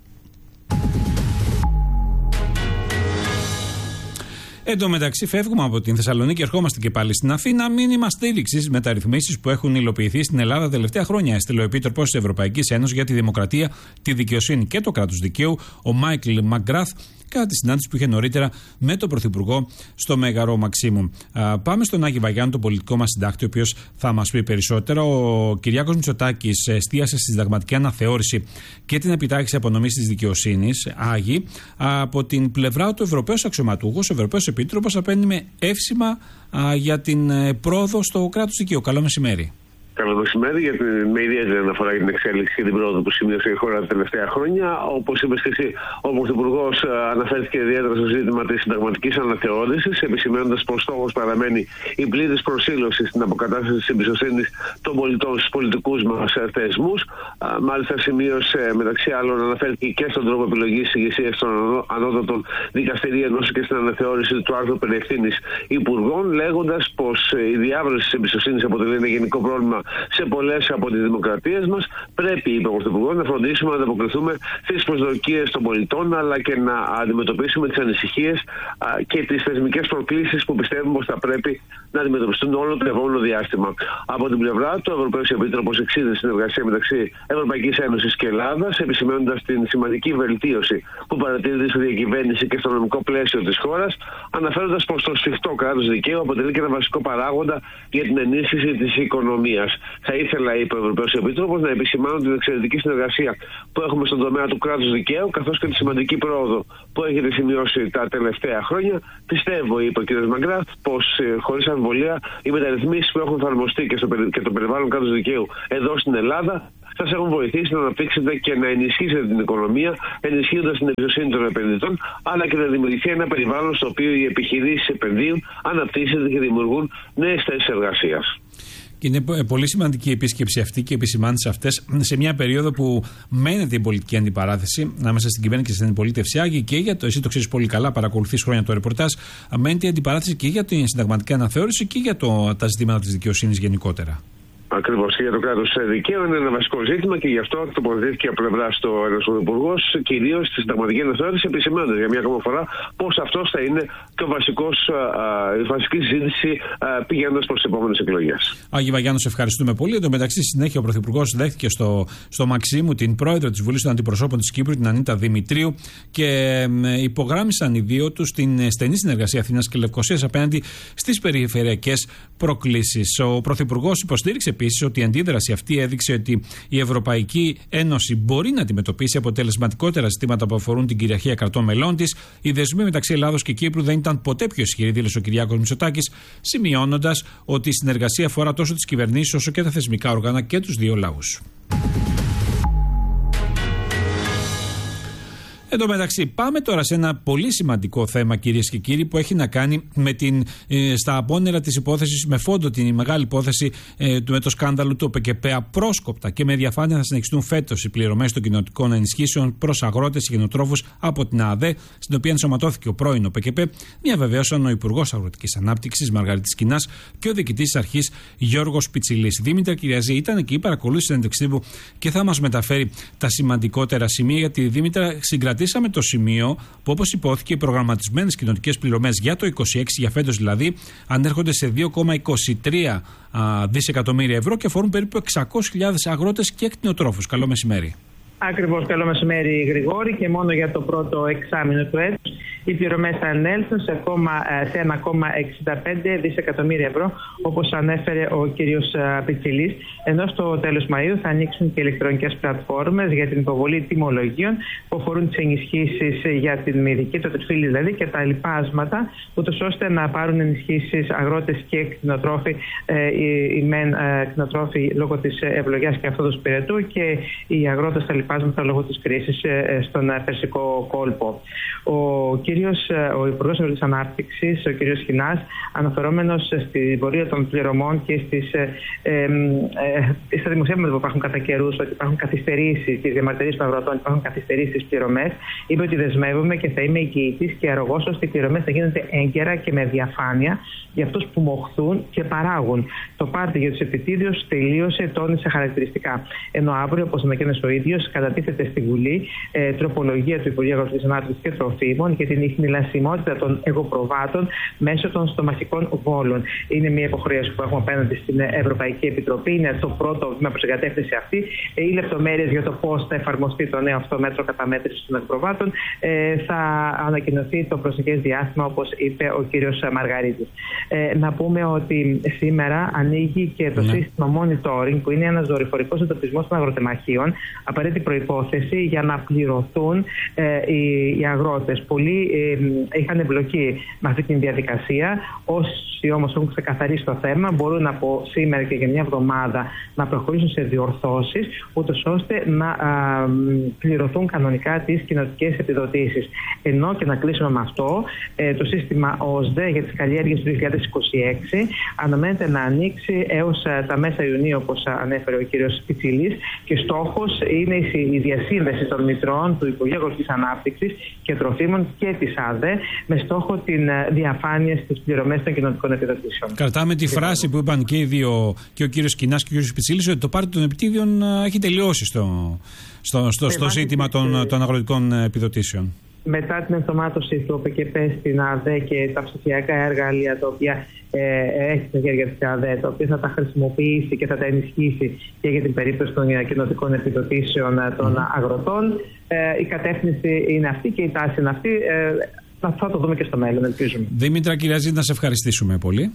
Speaker 2: Εν τω μεταξύ, φεύγουμε από την Θεσσαλονίκη, ερχόμαστε και πάλι στην Αθήνα. Μήνυμα στήριξης μεταρρυθμίσεις που έχουν υλοποιηθεί στην Ελλάδα τα τελευταία χρόνια. Έστειλε ο Επίτροπος της Ευρωπαϊκής Ένωσης για τη Δημοκρατία, τη Δικαιοσύνη και το Κράτος Δικαίου, ο Μάικλ Μαγκράθ, κατά τη συνάντηση που είχε νωρίτερα με τον Πρωθυπουργό στο Μέγαρο Μαξίμου. Α, πάμε στον Άκη Βαγιάννη, τον πολιτικό μας συντάκτη, ο οποίος θα μας πει περισσότερα. Ο Κυριάκος Μητσοτάκης εστίασε στη συνταγματική αναθεώρηση και την επιτάχυνση απονομής της δικαιοσύνης. Άγιοι, από την πλευρά του Ευρωπαίος αξιωματούχος, ο Ευρωπαίος Επίτροπος απένιμε εύσημα α, για την ε, πρόοδο στο κράτος δικαίου. Καλό μεσημέρι.
Speaker 12: Καλό μεσημέρι, γιατί με ιδιαίτερη αναφορά για την εξέλιξη και την πρόοδο που σημείωσε η χώρα τα τελευταία χρόνια. Όπως είπες και εσύ, ο Πρωθυπουργός αναφέρθηκε ιδιαίτερα στο ζήτημα της συνταγματικής αναθεώρησης, επισημαίνοντας πως στόχος παραμένει η πλήρης προσήλωση στην αποκατάσταση της εμπιστοσύνης των πολιτών στους πολιτικούς μας θεσμούς. Μάλιστα, σημείωσε μεταξύ άλλων, αναφέρθηκε και στον τρόπο επιλογής της ηγεσίας των ανώτατων δικαστηρίων, όσο και στην αναθεώρηση του άρθρου περί ευθύνης υπουργών, λέγοντας πως η διάβρωση της εμπιστοσύνης αποτελεί ένα γενικό πρόβλημα σε πολλές από τις δημοκρατίες μας. Πρέπει, είπε ο Πρωθυπουργός, να φροντίσουμε να ανταποκριθούμε στις προσδοκίες των πολιτών, αλλά και να αντιμετωπίσουμε τις ανησυχίες α, και τις θεσμικές προκλήσεις που πιστεύουμε πως θα πρέπει να αντιμετωπιστούν όλο το επόμενο διάστημα. Από την πλευρά του, ο Ευρωπαίος Επίτροπος εξήγησε συνεργασία μεταξύ Ευρωπαϊκής Ένωσης και Ελλάδας, επισημαίνοντας την σημαντική βελτίωση που παρατηρείται στη διακυβέρνηση και στο νομικό πλαίσιο της χώρας, αναφέροντας πως το σφιχτό κράτος δικαίου αποτελεί και ένα βασικό παράγοντα για την ενίσχυση της οικονομίας. Θα ήθελα, είπε ο Ευρωπαίος Επίτροπος, να επισημάνω την εξαιρετική συνεργασία που έχουμε στον τομέα του κράτους δικαίου, καθώς και τη σημαντική πρόοδο που έχετε σημειώσει τα τελευταία χρόνια. Πιστεύω, είπε ο κ. Μαγκράθ, πως ε, χωρίς αμφιβολία οι μεταρρυθμίσεις που έχουν εφαρμοστεί και, στο, και το περιβάλλον κράτους δικαίου εδώ στην Ελλάδα σας έχουν βοηθήσει να αναπτύξετε και να ενισχύσετε την οικονομία, ενισχύοντας την εμπιστοσύνη των επενδυτών, αλλά και να δημιουργηθεί ένα περιβάλλον στο οποίο οι επιχειρήσεις επενδύουν, αναπτύσσονται και δημιουργούν νέες θέσεις εργασίας.
Speaker 2: Και είναι πολύ σημαντική η επίσκεψη αυτή και οι επισημάνσεις αυτές σε μια περίοδο που μένεται η πολιτική αντιπαράθεση ανάμεσα στην κυβέρνηση και στην αντιπολίτευση. Άγγι και για το, εσύ το ξέρεις πολύ καλά, παρακολουθείς χρόνια το ρεπορτάζ, μένεται η αντιπαράθεση και για την συνταγματική αναθεώρηση και για το, τα ζητήματα της δικαιοσύνης γενικότερα.
Speaker 12: Ακριβώς, και για το κράτος δικαίου είναι ένα βασικό ζήτημα και γι' αυτό τοποθετήθηκε από πλευρά του Πρωθυπουργός κυρίως στη συνταγματική αναθεώρηση, επισημαίνοντας για μια ακόμα φορά πως αυτός θα είναι και ο βασικός, η βασική συζήτηση πηγαίνοντας προς τις επόμενες εκλογές.
Speaker 2: Άγιο Βαγιάννου, σε ευχαριστούμε πολύ. Εν τω μεταξύ, συνέχεια ο Πρωθυπουργός δέχτηκε στο, στο Μαξίμου την πρόεδρο της Βουλής των Αντιπροσώπων της Κύπρου, την Ανίτα Δημητρίου, και υπογράμμισαν οι δύο τους την στενή συνεργασία Αθήνας και Λευκωσίας απέναντι στις περιφερειακές προκλήσεις. Ο Πρωθυπουργός υποστήριξε επίσης ότι η αντίδραση αυτή έδειξε ότι η Ευρωπαϊκή Ένωση μπορεί να αντιμετωπίσει αποτελεσματικότερα ζητήματα που αφορούν την κυριαρχία κρατών μελών της. Οι δεσμοί μεταξύ Ελλάδος και Κύπρου δεν ήταν ποτέ πιο ισχυροί, δήλωσε ο Κυριάκος Μητσοτάκης, σημειώνοντας ότι η συνεργασία αφορά τόσο τις κυβερνήσεις όσο και τα θεσμικά όργανα και τους δύο λαούς. Εν τω μεταξύ, πάμε τώρα σε ένα πολύ σημαντικό θέμα, κυρίες και κύριοι, που έχει να κάνει με την, ε, στα απόνερα της υπόθεσης, με φόντο την μεγάλη υπόθεση ε, με το σκάνδαλο του ΟΠΕΚΕΠ. Απρόσκοπτα και με διαφάνεια θα συνεχιστούν φέτος οι πληρωμές των κοινοτικών ενισχύσεων προς αγρότες και γενοτρόφους από την ΑΑΔΕ, στην οποία ενσωματώθηκε ο πρώην ΟΠΕΚΕΠ, διαβεβαίωσαν ο Υπουργός Αγροτικής Ανάπτυξης Μαργαρίτης Κινάς και ο Διοικητής της Αρχής Γιώργος Πιτσιλής. Δήμητρα Κυριαζή ήταν εκεί, παρακολούθησε την συνέντευξη τύπου και θα μας μεταφέρει τα σημαντικότερα σημεία, γιατί η Δήμητρα συγκρατεί. Κρατήσαμε το σημείο που, όπως υπόθηκε, οι προγραμματισμένες κοινωνικές πληρωμές για το είκοσι έξι, για φέτος δηλαδή, ανέρχονται σε δύο κόμμα είκοσι τρία δισεκατομμύρια ευρώ και αφορούν περίπου εξακόσιες χιλιάδες αγρότες και κτηνοτρόφους. Καλό μεσημέρι.
Speaker 13: Ακριβώς, καλό μεσημέρι Γρηγόρη, και μόνο για το πρώτο εξάμηνο του έτους οι πληρωμές θα ανέλθουν σε, σε ένα κόμμα εξήντα πέντε δισεκατομμύρια ευρώ, όπως ανέφερε ο κύριος Πιτσιλής, ενώ στο τέλος Μαΐου θα ανοίξουν και ηλεκτρονικές πλατφόρμες για την υποβολή τιμολογίων που αφορούν τις ενισχύσεις για την μυδική, το τριφύλι δηλαδή, και τα λοιπάσματα, ούτως ώστε να πάρουν ενισχύσεις αγρότες και κτηνοτρόφοι, ε, οι, οι μεν ε, κτηνοτρόφοι λόγω της ευλογιάς και αυτόδους πυρετού, και οι αγρότες τα λοιπάσματα λόγω της κρίσης ε, στον Περσικό κόλπο. Ο κύριος, ο Υπουργός Αγροτικής Ανάπτυξης, ο κύριος Κινάς, αναφερόμενος στην πορεία των πληρωμών και στις, ε, ε, ε, στα δημοσιεύματα που υπάρχουν κατά καιρούς, ότι υπάρχουν καθυστερήσεις, στις διαμαρτυρίες των αγροτών υπάρχουν καθυστερήσεις στις πληρωμές, είπε ότι δεσμεύομαι και θα είμαι εγγυητής και αρρωγός ώστε οι πληρωμές θα γίνονται έγκαιρα και με διαφάνεια για αυτούς που μοχθούν και παράγουν. Το πάρτι για τους επιτίδιους τελείωσε, τόνισε χαρακτηριστικά. Ενώ αύριο, όπως ανακοίνωσε ο ίδιος, κατατίθεται στη Βουλή ε, τροπολογία του Υπουργείου Αγροτικής Ανάπτυξης και Τροφίμων για την ιχνηλασιμότητα των εγωπροβάτων μέσω των στομαχικών βόλων. Είναι μια υποχρέωση που έχουμε απέναντι στην Ευρωπαϊκή Επιτροπή. Είναι το πρώτο βήμα προς την κατεύθυνση αυτή. Ε, οι λεπτομέρειες για το πώς θα εφαρμοστεί το νέο αυτό μέτρο καταμέτρησης των εγωπροβάτων ε, θα ανακοινωθεί το προσεχές διάστημα, όπως είπε ο κύριος Μαργαρίτης. Ε, να πούμε ότι σήμερα ανοίγει και το ναι. σύστημα monitoring, που είναι ένας δορυφορικός εντοπισμός των αγροτεμαχίων, απαραίτητη προϋπόθεση για να πληρωθούν ε, οι, οι αγρότες. Πολλοί ε, είχαν εμπλοκεί με αυτή τη διαδικασία. Όσοι όμως έχουν ξεκαθαρίσει το θέμα μπορούν από σήμερα και για μια εβδομάδα να προχωρήσουν σε διορθώσεις, ούτως ώστε να α, πληρωθούν κανονικά τις κοινοτικές επιδοτήσεις. Ενώ, και να κλείσουμε με αυτό, ε, το σύστημα ΟΣΔΕ για τις καλλιέργειες του δύο χιλιάδες είκοσι έξι αναμένεται να ανοίξει έως α, τα μέσα Ιουνίου, όπως ανέφερε ο κύριος Πιτσιλής, και στόχος είναι η διασύνδεση των μητρών του Υπουργείου Αγροτικής Ανάπτυξης και Τροφίμων και της ΑΔΕ με στόχο την διαφάνεια στις πληρωμές των κοινοτικών επιδοτήσεων.
Speaker 2: Κρατάμε τη φράση που είπαν και οι δύο, και ο κύριος Κινάς και ο κύριος Πιτσίλης, ότι το πάρτι των επιτίδιων έχει τελειώσει στο, στο, στο, στο ζήτημα των, των αγροτικών επιδοτήσεων.
Speaker 13: Μετά την ενσωμάτωση του ΟΠΕΚΕΠΕ στην ΑΔΕ και τα ψηφιακά εργαλεία τα οποία ε, έχει στα χέρια της ΑΔΕ, τα οποία θα τα χρησιμοποιήσει και θα τα ενισχύσει και για την περίπτωση των κοινοτικών επιδοτήσεων των mm. αγροτών, ε, η κατεύθυνση είναι αυτή και η τάση είναι αυτή. Ε, θα το δούμε και στο μέλλον, ελπίζουμε.
Speaker 2: Δήμητρα Κυριαζή, να σε ευχαριστήσουμε πολύ.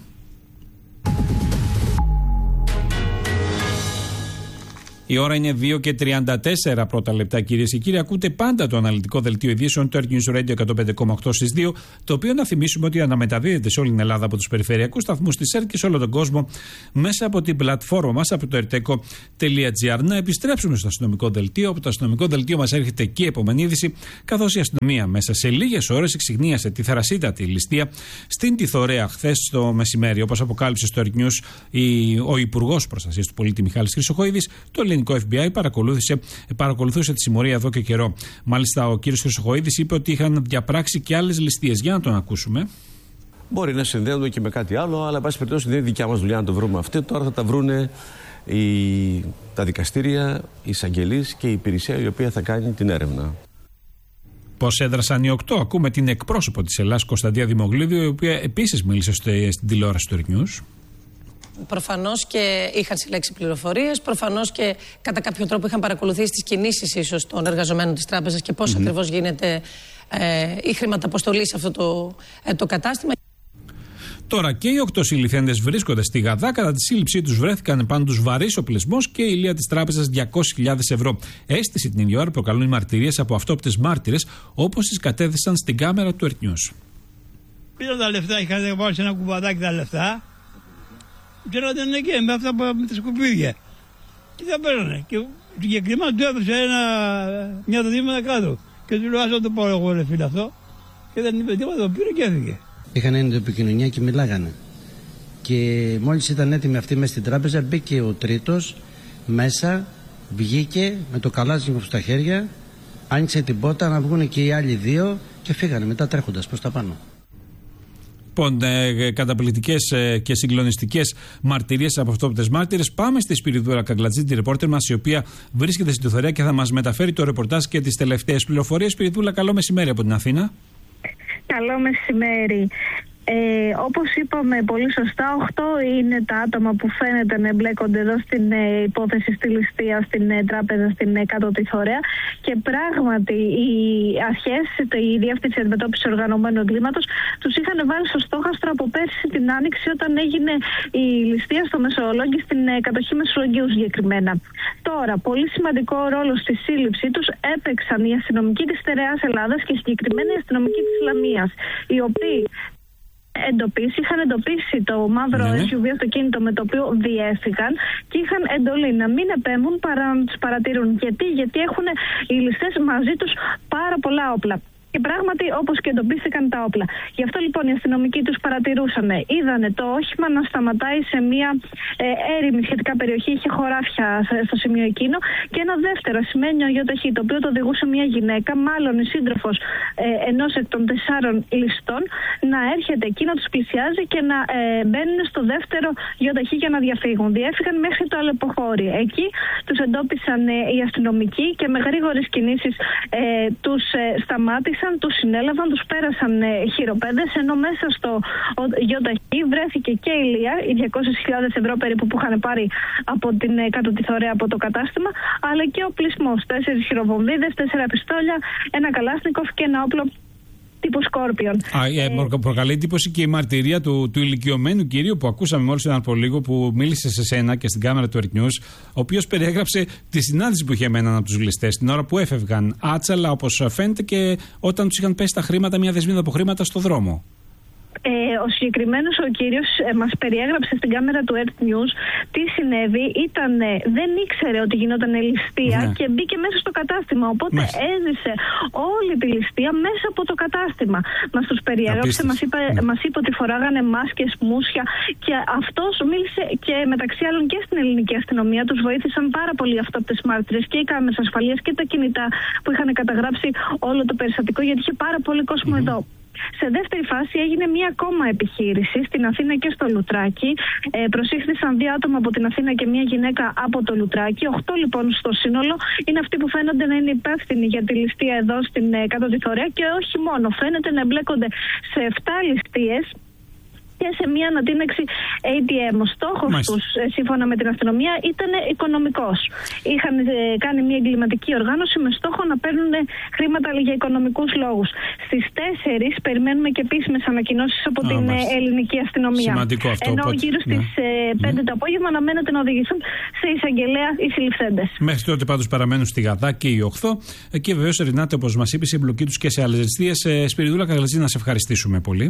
Speaker 2: Η ώρα είναι δύο και τριάντα τέσσερα πρώτα λεπτά, κυρίες και κύριοι. Ακούτε πάντα το αναλυτικό δελτίο ειδήσεων του Earth News Radio εκατόν πέντε κόμμα οκτώ στις δύο, το οποίο να θυμίσουμε ότι αναμεταδίδεται σε όλη την Ελλάδα από τους περιφερειακούς σταθμούς της ΕΡΤ και σε όλο τον κόσμο μέσα από την πλατφόρμα μας, από το ερτέκο τελεία τζι άρ. Να επιστρέψουμε στο αστυνομικό δελτίο. Από το αστυνομικό δελτίο μας έρχεται και η επόμενη είδηση, καθώς η αστυνομία μέσα σε λίγες ώρες εξιγνίασε τη θερασίτατη ληστεία στην Τιθωρέα χθες το μεσημέρι. Όπως αποκάλυψε στο Earth News ο Υπουργός Προστασίας του Πολίτη Μιχάλης Χρυσοχοΐδης, το ελληνικό εφ μπι άι παρακολούθησε, παρακολουθούσε τη συμμορία εδώ και καιρό. Μάλιστα, ο κύριος Χρυσοχοΐδης είπε ότι είχαν διαπράξει και άλλες ληστείες. Για να τον ακούσουμε.
Speaker 14: Μπορεί να συνδέονται και με κάτι άλλο, αλλά εν πάση περιπτώσει δεν είναι δικιά μας δουλειά να το βρούμε αυτό. Τώρα θα τα βρούνε οι, τα δικαστήρια, οι εισαγγελείς και η υπηρεσία η οποία θα κάνει την έρευνα.
Speaker 2: Πώς έδρασαν οι οκτώ? Ακούμε την εκπρόσωπο της Ελλάς, Κωνσταντία Δημογλίδου, η οποία επίσης μίλησε στην τηλεόραση του Earth News.
Speaker 15: Προφανώς και είχαν συλλέξει πληροφορίες, προφανώς και κατά κάποιο τρόπο είχαν παρακολουθήσει τις κινήσεις ίσως των εργαζομένων της τράπεζας και πώς mm-hmm. ακριβώς γίνεται ε, η χρηματαποστολή σε αυτό το, ε, το κατάστημα.
Speaker 2: Τώρα και οι οκτώ συλληφθέντες βρίσκονται στη Γαδά. Κατά τη σύλληψή τους βρέθηκαν πάνω τους βαρύς οπλισμός και η ηλία της τράπεζας διακόσιες χιλιάδες ευρώ. Αίσθηση την ίδια ώρα προκαλούν οι μαρτυρίες από αυτόπτες μάρτυρες, όπως τις κατέθεσαν στην κάμερα του Earth News.
Speaker 16: Πήρα τα λεφτά, είχα βάλει σε ένα κουβαδάκι τα λεφτά. Και να ήταν εκεί με αυτά με τα σκουπίδια. Και τα παίρνανε. Και συγκεκριμένα του έπαιξε ένα, μια δοδήματα κάτω. Και του λέω, ας το πάω εγώ, ρε φίλε, αυτό. Και δεν είπε τίποτα, το πήρε και έφυγε.
Speaker 17: Είχαν έννοια επικοινωνία και μιλάγανε. Και μόλις ήταν έτοιμοι αυτοί μέσα στην τράπεζα, μπήκε ο τρίτος μέσα, βγήκε με το καλάζιμο στα χέρια, άνοιξε την πόρτα να βγουν και οι άλλοι δύο και φύγανε μετά τρέχοντας προς τα πάνω.
Speaker 2: Λοιπόν, ε, καταπληκτικές ε, και συγκλονιστικές μαρτυρίες από αυτόπτες μάρτυρες. Πάμε στη Σπυριδούρα Καγκλατζή, τη ρεπόρτερ μας, η οποία βρίσκεται στην Τιθωρέα και θα μας μεταφέρει το ρεπορτάζ και τις τελευταίες πληροφορίες. Σπυριδούλα, καλό μεσημέρι από την Αθήνα.
Speaker 18: Καλό μεσημέρι. Ε, όπως είπαμε πολύ σωστά, οκτώ είναι τα άτομα που φαίνεται να εμπλέκονται εδώ στην ε, υπόθεση στη ληστεία στην ε, τράπεζα στην ε, κάτω Τιθωρέα, και πράγματι οι αρχές, η Διεύθυνση Αντιμετώπισης Οργανωμένου Εγκλήματος τους είχαν βάλει στο στόχαστρο από πέρσι την Άνοιξη, όταν έγινε η ληστεία στο Μεσολόγγι, στην ε, κατοχή Μεσολογγίου συγκεκριμένα. Τώρα, πολύ σημαντικό ρόλο στη σύλληψή τους έπαιξαν οι αστυνομικοί της Στερεάς Ελλάδας και συγκεκριμένα οι αστυνομικοί της Λαμίας, οι οποίοι εντοπίσει, είχαν εντοπίσει το μαύρο
Speaker 2: ναι.
Speaker 18: ες γιου βι αυτοκίνητο με το οποίο διέφυγαν και είχαν εντολή να μην επέμβουν παρά να τους παρατηρούν. Γιατί, γιατί έχουν οι ληστές μαζί τους πάρα πολλά όπλα. Και πράγματι, όπως και εντοπίστηκαν τα όπλα. Γι' αυτό λοιπόν οι αστυνομικοί τους παρατηρούσαν. Είδανε το όχημα να σταματάει σε μια ε, έρημη σχετικά περιοχή, είχε χωράφια στο σημείο εκείνο. Και ένα δεύτερο ασημένιο γιοταχή, το οποίο το οδηγούσε μια γυναίκα, μάλλον η σύντροφος ε, ενός εκ των τεσσάρων ληστών, να έρχεται εκεί, να τους πλησιάζει και να ε, μπαίνουν στο δεύτερο γιοταχή για να διαφύγουν. Διέφυγαν μέχρι το αλεποχώρι. Εκεί τους εντόπισαν ε, οι αστυνομικοί και με γρήγορες κινήσεις ε, τους ε, σταμάτησαν. Τους συνέλαβαν, τους πέρασαν ε, χειροπέδες, ενώ μέσα στο γιοταχή βρέθηκε και η ηλία, οι διακόσιες χιλιάδες ευρώ περίπου που είχαν πάρει από την ε, κάτω Τιθωρέα από το κατάστημα, αλλά και ο πλεισμός, τέσσερις χειροβομβίδες, τέσσερα πιστόλια, ένα καλάσνικοφ και ένα όπλο τύπου Σκόρπιον.
Speaker 2: Α, ε, ε, προκαλεί εντύπωση και η μαρτυρία του, του ηλικιωμένου κυρίου που ακούσαμε μόλις έναν από λίγο, που μίλησε σε σένα και στην κάμερα του Earth News, ο οποίος περιέγραψε τη συνάντηση που είχε με έναν από τους ληστές την ώρα που έφευγαν άτσαλα, όπως φαίνεται, και όταν τους είχαν πέσει τα χρήματα, μια δεσμίδα από χρήματα στο δρόμο.
Speaker 18: Ε, ο συγκεκριμένος ο κύριος ε, μας περιέγραψε στην κάμερα του Earth News τι συνέβη. Ήταν, ε, δεν ήξερε ότι γινόταν ληστεία, ναι, και μπήκε μέσα στο κατάστημα. Οπότε ναι, έζησε όλη τη ληστεία μέσα από το κατάστημα. Μας τους περιέγραψε, μας είπε, ναι, μας είπε ότι φοράγανε μάσκες, μουσια, και αυτός μίλησε και μεταξύ άλλων και στην ελληνική αστυνομία. Τους βοήθησαν πάρα πολύ αυτόπτες μάρτυρες και οι κάμερες ασφαλείας και τα κινητά που είχαν καταγράψει όλο το περιστατικό, γιατί είχε πάρα πολύ κόσμο mm-hmm. εδώ. Σε δεύτερη φάση έγινε μία ακόμα επιχείρηση στην Αθήνα και στο Λουτράκι. Ε, προσήχθησαν δύο άτομα από την Αθήνα και μία γυναίκα από το Λουτράκι. Οχτώ λοιπόν στο σύνολο είναι αυτοί που φαίνονται να είναι υπεύθυνοι για τη ληστεία εδώ στην ε, Κάτω τη Θωρέα, και όχι μόνο. Φαίνεται να εμπλέκονται σε επτά ληστείες και σε μια ανατείναξη έι τι εμ. Ο στόχος τους, σύμφωνα με την αστυνομία, ήταν οικονομικός. Είχαν ε, κάνει μια εγκληματική οργάνωση με στόχο να παίρνουν χρήματα για οικονομικούς λόγους. Στις τέσσερις περιμένουμε και επίσημες ανακοινώσεις από Α, την μάλιστα. ελληνική αστυνομία.
Speaker 2: Σημαντικό αυτό.
Speaker 18: Ενώ
Speaker 2: οπότε,
Speaker 18: γύρω στις ναι. πέντε ναι. το απόγευμα αναμένεται να οδηγηθούν σε εισαγγελέα οι συλληφθέντες.
Speaker 2: Μέχρι τότε πάντως παραμένουν στη Γαδά και οι οχτώ. Και βεβαίως, Ρινάτε, όπως μας είπες, η εμπλοκή τους και σε άλλες ληστείες. Σπυριδούλα Καγλατζή, να σε ευχαριστήσουμε πολύ.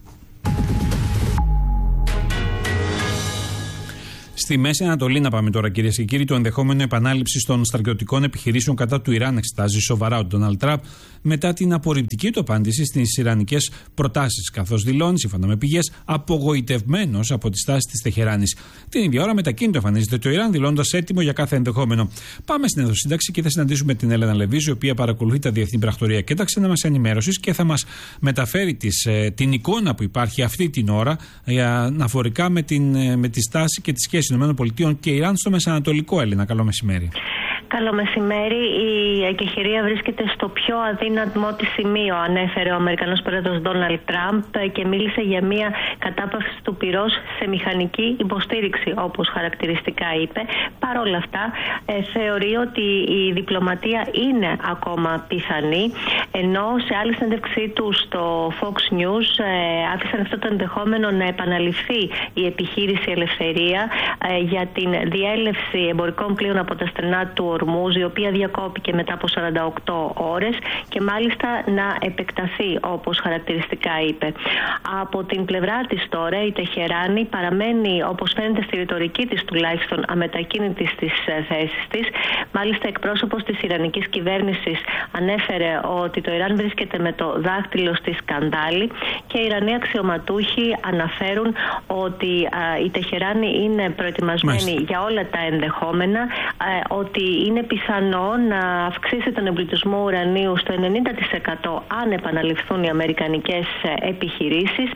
Speaker 2: Στη Μέση Ανατολή, να πάμε τώρα, κυρίες και κύριοι. Το ενδεχόμενο επανάληψη των στρατιωτικών επιχειρήσεων κατά του Ιράν εξετάζει σοβαρά ο Ντόναλντ Τραμπ μετά την απορριπτική του απάντηση στις ιρανικές προτάσεις, καθώς δηλώνει, σύμφωνα με πηγές, απογοητευμένος από τη στάση της Τεχεράνης. Την ίδια ώρα, μετακίνητο εμφανίζεται το Ιράν, δηλώνοντας έτοιμο για κάθε ενδεχόμενο. Πάμε στην ενδοσύνταξη και θα συναντήσουμε την Έλενα Λεβίζη, η οποία παρακολουθεί τα διεθνή πρακτορία και τα ξένα μας ενημέρωσης και θα μας μεταφέρει τις, ε, την εικόνα που υπάρχει αυτή την ώρα ε, αναφορικά με, την, ε, με τη στάση και τη σχέση ΗΠΑ και Ιράν στο Μεσανατολικό. Έλληνα, καλό μεσημέρι.
Speaker 19: Καλό μεσημέρι. Η εκεχηρία βρίσκεται στο πιο αδύναμο της σημείο, ανέφερε ο Αμερικανός πρόεδρος Ντόναλντ Τραμπ και μίλησε για μια κατάπαυση του πυρός σε μηχανική υποστήριξη, όπως χαρακτηριστικά είπε. Παρ' όλα αυτά, ε, θεωρεί ότι η διπλωματία είναι ακόμα πιθανή, ενώ σε άλλη συνέντευξή του στο Fox News ε, άφησαν αυτό το ενδεχόμενο να επαναληφθεί η επιχείρηση Ελευθερία ε, για την διέλευση εμπορικών πλοίων από τα στενά του Ορμούζ, η οποία διακόπηκε μετά από σαράντα οκτώ ώρες, και μάλιστα να επεκταθεί, όπως χαρακτηριστικά είπε. Από την πλευρά της τώρα, η Τεχεράνη παραμένει, όπως φαίνεται στη ρητορική της τουλάχιστον, αμετακίνητη στις θέσεις της. Μάλιστα, εκπρόσωπος της Ιρανικής κυβέρνησης ανέφερε ότι το Ιράν βρίσκεται με το δάχτυλο στη σκανδάλη, και οι Ιρανοί αξιωματούχοι αναφέρουν ότι α, η Τεχεράνη είναι προετοιμασμένη Μάλιστα. για όλα τα ενδεχόμενα, α, ότι είναι πιθανό να αυξήσει τον εμπλουτισμό ουρανίου στο ενενήντα τοις εκατό αν επαναληφθούν οι αμερικανικές επιχειρήσεις,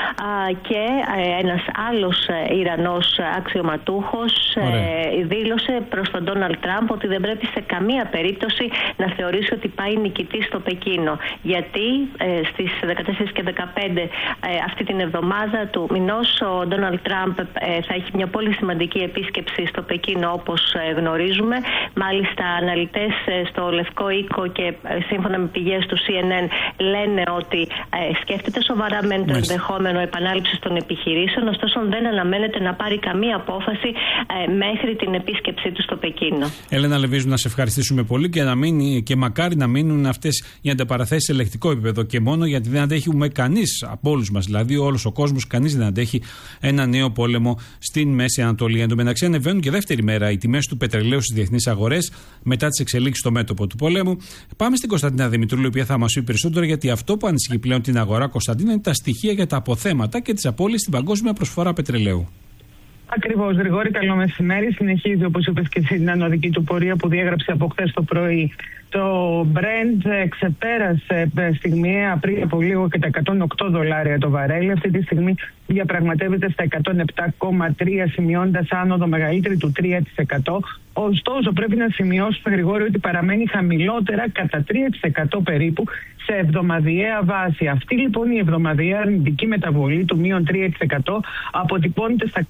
Speaker 19: και ένας άλλος Ιρανός αξιωματούχος Ωραία. δήλωσε προς τον Ντόναλντ Τραμπ ότι δεν πρέπει σε καμία περίπτωση να θεωρήσει ότι πάει νικητής στο Πεκίνο, γιατί στις δεκατέσσερις και δεκαπέντε αυτή την εβδομάδα του μηνός ο Ντόναλντ Τραμπ θα έχει μια πολύ σημαντική επίσκεψη στο Πεκίνο, όπως γνωρίζουμε. Μάλιστα, αναλυτές στο Λευκό Οίκο και σύμφωνα με πηγές του σι εν εν λένε ότι ε, σκέφτεται σοβαρά μεν το ενδεχόμενο επανάληψης των επιχειρήσεων, ωστόσο δεν αναμένεται να πάρει καμία απόφαση ε, μέχρι την επίσκεψή του στο Πεκίνο. Έλενα Λεβίζου, να σε ευχαριστήσουμε πολύ και, να μείνει, και μακάρι να μείνουν αυτές οι ανταπαραθέσεις σε ελεκτικό επίπεδο και μόνο, γιατί δεν αντέχουμε κανείς από όλους μας, δηλαδή όλος ο κόσμος, κανείς δεν αντέχει ένα νέο πόλεμο στην Μέση Ανατολή. Εν τω μεταξύ, ανεβαίνουν και δεύτερη μέρα οι τιμές του πετρελαίου στις διεθνείς αγορές μετά τις εξελίξεις στο μέτωπο του πολέμου. Πάμε στην Κωνσταντίνα Δημητρούλου, η οποία θα μας πει περισσότερο, γιατί αυτό που ανησυχεί πλέον την αγορά, Κωνσταντίνα, είναι τα στοιχεία για τα αποθέματα και τις απώλειες στην παγκόσμια προσφορά πετρελαίου.
Speaker 13: Ακριβώς, Γρηγόρη, καλό μεσημέρι. Συνεχίζει, όπως είπες και εσύ, την ανωδική του πορεία που διέγραψε από χθες το πρωί. Το Brent ξεπέρασε στιγμιαία πριν από λίγο και τα εκατόν οκτώ δολάρια το βαρέλι. Αυτή τη στιγμή διαπραγματεύεται στα εκατόν επτά κόμμα τρία, σημειώντας άνοδο μεγαλύτερη του τρία τοις εκατό. Ωστόσο, πρέπει να σημειώσουμε, Γρηγόρη, ότι παραμένει χαμηλότερα κατά τρία τοις εκατό περίπου σε εβδομαδιαία βάση. Αυτή λοιπόν η εβδομαδιαία αρνητική μεταβολή του μείον τρία τοις εκατό αποτυπώνεται στα κάψιμα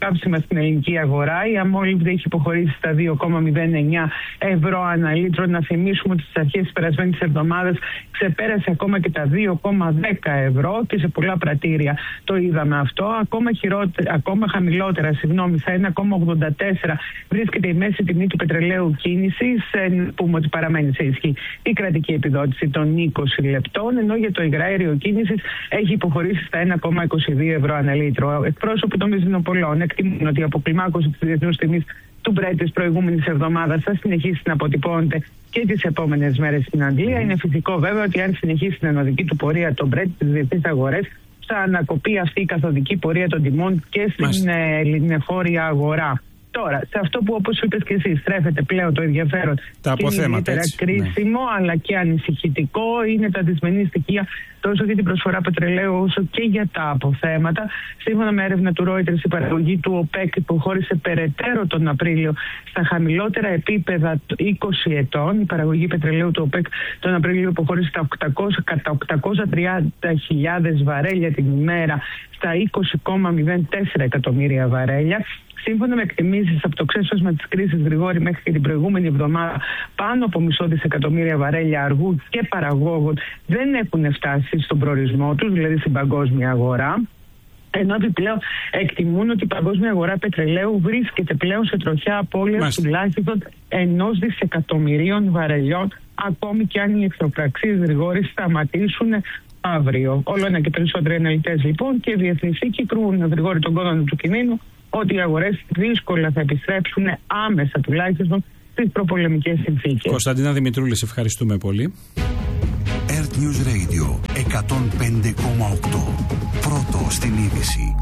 Speaker 13: στην ελληνική αγορά. Η αμόλυβδη έχει υποχωρήσει στα δύο κόμμα μηδέν εννιά ευρώ ανά λίτρο. Να θυμίσουμε ότι στις αρχές της περασμένης εβδομάδας ξεπέρασε ακόμα και τα δύο κόμμα δέκα ευρώ και σε πολλά πρατήρια το είδαμε αυτό. Ακόμα, χειρότε, ακόμα χαμηλότερα, συγγνώμη, στα ένα κόμμα ογδόντα τέσσερα βρίσκεται η μέση τιμή του πετρελαίου κίνησης. Πούμε ότι παραμένει σε ισχύ η κρατική επιδότηση των είκοσι λεπτών, ενώ για το υγραέριο κίνησης έχει υποχωρήσει στα ένα κόμμα είκοσι δύο ευρώ ανά λίτρο. Εκπρόσωποι των βενζινοπολών εκτιμούν ότι η αποκλιμάκωση της διεθνούς τιμής του Brent της προηγούμενης εβδομάδας θα συνεχίσει να αποτυπώνεται και τις επόμενες μέρες στην Αγγλία. Είναι φυσικό βέβαια ότι αν συνεχίσει την ανωδική του πορεία το Brent στις διεθνείς αγορές, θα ανακοπεί αυτή η καθοδική πορεία των τιμών και στην ελληνεφόρια αγορά. Τώρα, σε αυτό που όπως είπες και εσύ στρέφεται πλέον το ενδιαφέρον
Speaker 2: τα
Speaker 13: και είναι ιδιαίτερα κρίσιμο ναι. αλλά και ανησυχητικό είναι τα δυσμενή στοιχεία τόσο για την προσφορά πετρελαίου όσο και για τα αποθέματα. Σύμφωνα με έρευνα του Reuters, η παραγωγή του ΟΠΕΚ υποχώρησε περαιτέρω τον Απρίλιο στα χαμηλότερα επίπεδα είκοσι ετών. Η παραγωγή πετρελαίου του ΟΠΕΚ τον Απρίλιο υποχώρησε στα οκτακόσια, κατά οκτακόσια τριάντα χιλιάδες βαρέλια την ημέρα στα είκοσι κόμμα μηδέν τέσσερα εκατομμύρια βαρέλια. Σύμφωνα με εκτιμήσεις από το ξέσπασμα της κρίσης, Γρηγόρη, μέχρι και την προηγούμενη εβδομάδα, πάνω από μισό δισεκατομμύρια βαρέλια αργού και παραγόγων δεν έχουν φτάσει στον προορισμό τους, δηλαδή στην παγκόσμια αγορά. Ενώ επιπλέον εκτιμούν ότι η παγκόσμια αγορά πετρελαίου βρίσκεται πλέον σε τροχιά απώλειας τουλάχιστον ενός δισεκατομμυρίων βαρελιών, ακόμη και αν οι εχθροπραξίες, Γρηγόρη, σταματήσουν αύριο. Όλο ένα και περισσότεροι αναλυτές λοιπόν και διεθνείς οίκοι κρούν, Γρηγόρη, τον κόδωνα του κινδύνου ότι οι αγορές δύσκολα θα επιστρέψουν άμεσα τουλάχιστον στις προπολεμικές συνθήκες.
Speaker 2: Κωνσταντίνα Δημητρούλη, σε ευχαριστούμε πολύ.
Speaker 3: Earth News Radio εκατόν πέντε κόμμα οκτώ. Πρώτο στην είδηση.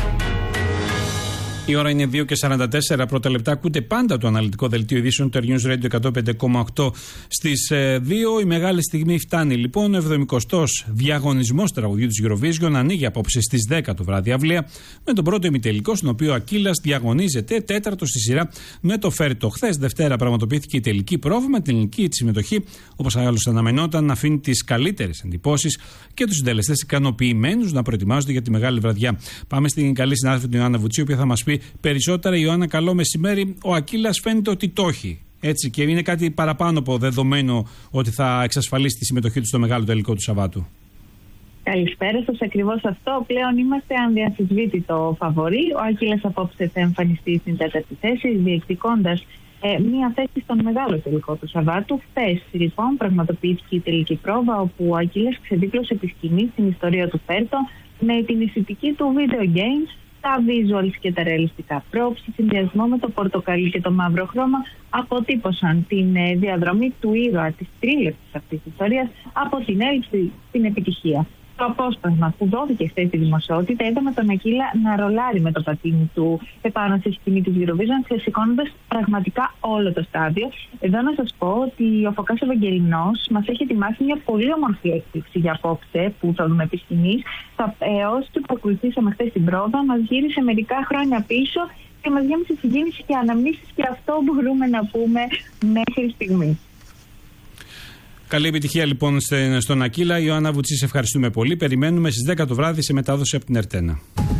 Speaker 2: Η ώρα είναι δύο και σαράντα τέσσερα πρώτα λεπτά. Ακούτε πάντα το αναλυτικό δελτίο ειδήσεων του Earth News Radio εκατόν πέντε κόμμα οκτώ στις δύο. Η μεγάλη στιγμή φτάνει λοιπόν. Ο εβδομηκοστός διαγωνισμός τραγουδιού της Eurovision ανοίγει απόψε στις δέκα το βράδυ αυλαία με τον πρώτο ημιτελικό, στον οποίο ο Ακύλας διαγωνίζεται τέταρτο στη σειρά με το Φέρτο. Χθες Δευτέρα πραγματοποιήθηκε η τελική πρόβα με την ελληνική τη συμμετοχή, όπως άλλωστε αναμενόταν, να αφήνει τις καλύτερες εντυπώσεις και τους συντελεστές ικανοποιημένους να προετοιμάζονται για τη μεγάλη βραδιά. Πάμε στην καλή συνάδελφη την Ιωάννα Βουτσίου, η οποία θα μας πει περισσότερα. Ιωάννα, καλό μεσημέρι. Ο Ακύλας φαίνεται ότι το έχει. Έτσι, και είναι κάτι παραπάνω από δεδομένο ότι θα εξασφαλίσει τη συμμετοχή του στο μεγάλο τελικό του Σαββάτου.
Speaker 8: Καλησπέρα σας. Ακριβώς αυτό. Πλέον είμαστε ανδιαμφισβήτητο φαβορί. Ο Ακύλας απόψε θα εμφανιστεί στην τέταρτη θέση, διεκδικώντας ε, μία θέση στον μεγάλο τελικό του Σαββάτου. Χθες, λοιπόν, πραγματοποιήθηκε η τελική πρόβα, όπου ο Ακύλας ξεδίπλωσε τη σκηνή στην ιστορία του Φέρτο με την ηθητική του video games, τα visuals και τα ρεαλιστικά props, σε συνδυασμό με το πορτοκαλί και το μαύρο χρώμα, αποτύπωσαν την ε, διαδρομή του ήρωα της τρίλεπτης αυτής της ιστορίας από την έλλειψη στην επιτυχία. Το απόσπασμα που δόθηκε χθες στη δημοσιότητα, είδαμε τον Ακύλα να ρολάρει με το πατίνι του επάνω στη σκηνή της Eurovision, ξεσηκώνοντας πραγματικά όλο το στάδιο. Εδώ να σας πω ότι ο Φωκάς Ευαγγελινός μας έχει ετοιμάσει μια πολύ όμορφη έκπληξη για απόψε που θα δούμε επί σκηνής. Τα έως που ακολουθήσαμε χθες την πρόβα μας γύρισε μερικά χρόνια πίσω και μας γέμισε συγκίνηση και αναμνήσεις, και αυτό μπορούμε να πούμε μέχρι στιγμή.
Speaker 2: Καλή επιτυχία λοιπόν στον Ακύλα. Ιωάννα Βουτσή, σε ευχαριστούμε πολύ. Περιμένουμε στις δέκα το βράδυ σε μετάδοση από την Ερτένα.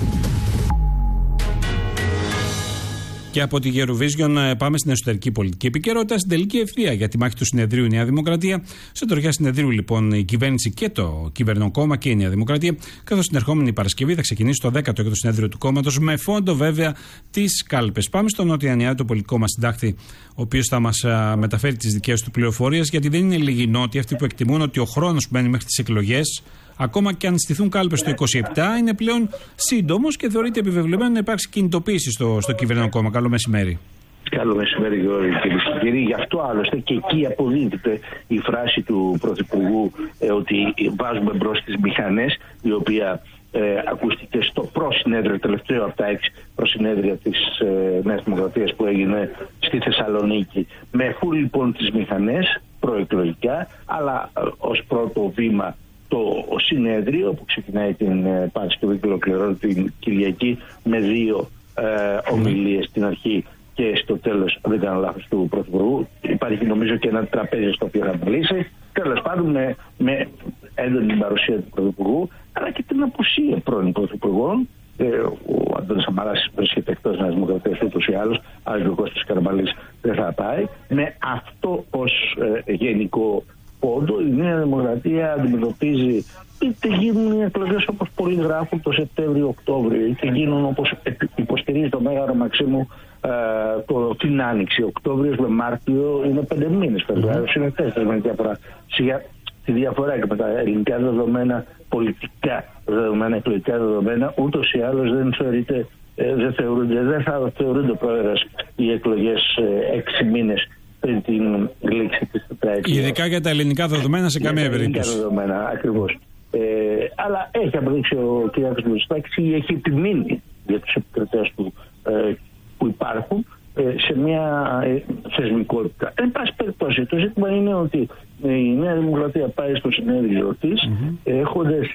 Speaker 2: Και από τη Eurovision πάμε στην εσωτερική πολιτική επικαιρότητα, στην τελική ευθεία για τη μάχη του συνεδρίου Νέα Δημοκρατία. Σε τροχιά συνεδρίου λοιπόν η κυβέρνηση και το κυβερνοκόμμα και η Νέα Δημοκρατία, καθώς την ερχόμενη Παρασκευή θα ξεκινήσει το δέκατο έκτο συνέδριο του κόμματος με φόντο βέβαια τις κάλπες. Πάμε στον Νότια Ανιάδη, το πολιτικό μας συντάκτη, ο οποίος θα μας μεταφέρει τις δικές του πληροφορίες, γιατί δεν είναι λίγοι νότιοι αυτοί που εκτιμούν ότι ο χρόνος που μένει μέχρι τις εκλογές, ακόμα και αν στηθούν κάλπες το είκοσι επτά, είναι πλέον σύντομος και θεωρείται επιβεβλημένο να υπάρξει κινητοποίηση στο, στο κυβερνοκόμμα. Καλό μεσημέρι.
Speaker 20: Καλό μεσημέρι, Γιώργο, κυρίε και κύριοι. Γι' αυτό άλλωστε και εκεί αποδίδεται η φράση του Πρωθυπουργού ε, ότι βάζουμε μπρος τις μηχανές, η οποία ε, ακούστηκε στο προσυνέδριο, τελευταίο από τα έξι προσυνέδρια της ε, Νέας Δημοκρατίας που έγινε στη Θεσσαλονίκη. Με φουλ λοιπόν τις μηχανές προεκλογικά, αλλά ε, ως πρώτο βήμα το συνέδριο που ξεκινάει την ε, Παρασκευή και ολοκληρώνει την Κυριακή με δύο ε, ομιλίες στην αρχή και στο τέλος, αν δεν κάνω λάθος, του Πρωθυπουργού. Υπάρχει νομίζω και ένα τραπέζι στο οποίο θα μιλήσει. Τέλος πάντων, με, με έντονη παρουσία του Πρωθυπουργού, αλλά και την απουσία πρώην Πρωθυπουργών Ε, ο Αντώνης Σαμαράς βρίσκεται εκτός Νέας Δημοκρατίας ούτως ή άλλως, αλλά ο Κώστας Καραμανλής δεν θα πάει. Με αυτό ως ε, γενικό πόντο η Νέα Δημοκρατία αντιμετωπίζει, είτε γίνουν οι εκλογές όπως πολλοί γράφουν το Σεπτέμβριο-Οκτώβριο, είτε γίνουν όπως υποστηρίζει το Μέγαρο Μαξίμου ε, το, την Άνοιξη. Οκτώβριος με Μάρτιο είναι πέντε μήνες, Φεβρουάριος είναι τέσσερις με διαφορά. Τη διαφορά και με τα ελληνικά δεδομένα, πολιτικά δεδομένα, εκλογικά δεδομένα, ούτως ή άλλως δεν θεωρείται, ε, δεν θεωρούνται, δεν θα θεωρούνται πρόεδρες οι εκλογές ε, έξι μήνες πριν την λήξη της τετραετίας.
Speaker 2: Ειδικά για τα ελληνικά δεδομένα σε καμία περίπτωση. Για τα
Speaker 20: ελληνικά δεδομένα, ακριβώς. Ε, αλλά έχει αποδείξει ο κ. Μητσοτάκης ή έχει επιμείνει για τους επικρατές του ε, που υπάρχουν ε, σε μια ε, θεσμικότητα. Εν πάση περιπτώσει, το ζήτημα είναι ότι η Νέα Δημοκρατία πάει στο συνέδριο της mm-hmm. έχοντας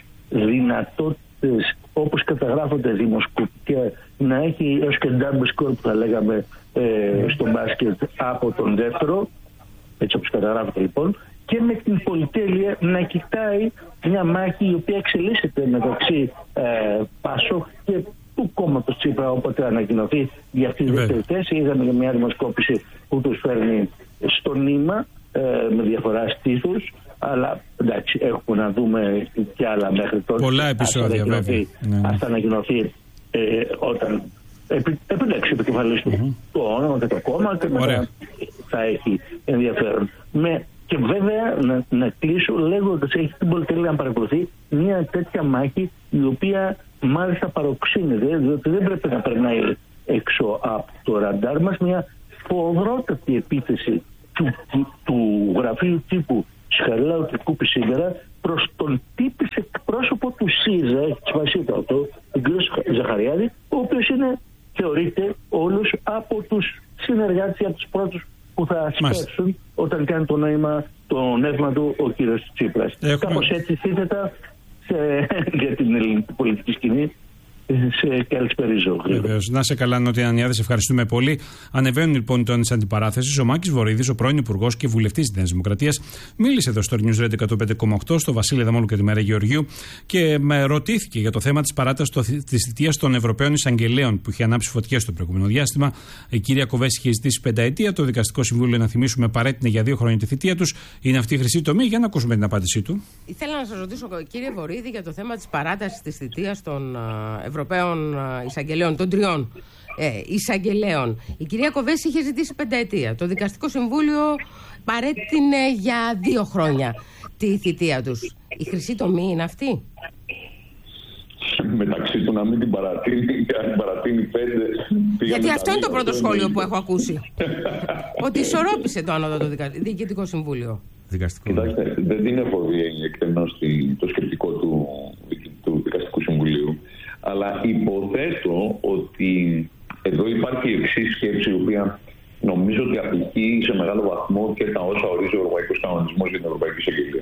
Speaker 20: δυνατότητες όπως καταγράφονται δημοσκοπικά να έχει έως και double score που θα λέγαμε ε, στο μπάσκετ από τον δεύτερο, έτσι όπως καταγράφεται λοιπόν, και με την πολυτέλεια να κοιτάει μια μάχη η οποία εξελίσσεται μεταξύ ε, Πασόκ και του κόμματος Τσίπρα όποτε ανακοινωθεί για αυτή τη δεύτερη θέση. Είδαμε για μια δημοσκόπηση που τους φέρνει στο νήμα ε, με διαφορά στήθους, αλλά εντάξει, έχουμε να δούμε και άλλα μέχρι τότε.
Speaker 2: Πολλά επεισόδια βέβαια.
Speaker 20: Ας θα ανακοινωθεί ε, όταν επι, επιλέξει επικεφαλής του mm-hmm. το όνομα και το κόμμα και μετά θα έχει ενδιαφέρον. Με, και βέβαια να, να κλείσω λέγοντας έχει την πολυτέλεια να παρακολουθεί μια τέτοια μάχη η οποία μάλιστα παροξύνεται, διότι δεν πρέπει να περνάει έξω από το ραντάρ μας μια φοβρότατη επίθεση του, του, του γραφείου τύπου Σχαριλάου και Κούπη σήμερα προς τον τύπης εκπρόσωπο του ΣΥΡΙΖΑ, έχει σημασία αυτό, τον κ. Ζαχαριάδη, ο οποίος είναι, θεωρείται όλους από τους συνεργάτες ή από τους πρώτους που θα σπεύσουν όταν κάνει το νόημα, το νεύμα του ο κ. Τσίπρας. Έχουμε... Κάπως έτσι σύνθετα για την ελληνική πολιτική σκηνή. Σε καλησπέριζω.
Speaker 2: Βεβαίως. Να σε καλά, Νότια Ανιάδη, σε ευχαριστούμε πολύ. Ανεβαίνουν λοιπόν οι τόνοι τη αντιπαράθεση. Ο Μάκης Βορύδης, ο πρώην Υπουργός και βουλευτής της Νέας Δημοκρατίας, μίλησε εδώ στο News Radio εκατόν πέντε κόμμα οκτώ, στο Βασίλη Δαμόλου και τη Μέρα Γεωργίου και με ρωτήθηκε για το θέμα της παράτασης της θητείας των Ευρωπαίων Εισαγγελέων που είχε ανάψει φωτιές στο προηγούμενο διάστημα. Η κυρία Κοβέση είχε ζητήσει πενταετία. Το Δικαστικό Συμβούλιο, να θυμίσουμε, παρέτεινε για δύο χρόνια τη θητεία τους. Είναι αυτή η χρυσή τομή. Για να ακούσουμε την απάντησή του.
Speaker 21: Ήθελα να σας ρωτήσω, κύριε Βορύδη, για το θέμα της παράτασης της θητείας των Ευρωπαίων εισαγγελέων, των τριών ε, εισαγγελέων. Η κυρία Κοβέση είχε ζητήσει πενταετία. Το Δικαστικό Συμβούλιο παρέτεινε για δύο χρόνια τη θητεία τους. Η χρυσή τομή είναι αυτή?
Speaker 22: Μεταξύ του να μην την παρατείνει και να την παρατείνει πέντε.
Speaker 21: Γιατί αυτό είναι το πρώτο σχόλιο που έχω ακούσει. Ότι ισορρόπησε το άνοδο το Διοικητικό Συμβούλιο.
Speaker 22: Κοιτάξτε, δεν την έχω δει εκτενώς το σκεπτικό του, του Δικαστικού Συμβουλίου. Αλλά υποθέτω ότι εδώ υπάρχει η εξής σκέψη, η οποία νομίζω ότι απηχεί σε μεγάλο βαθμό και τα όσα ορίζει ο Ευρωπαϊκός Κανονισμός για την Ευρωπαϊκή Εισαγγελία.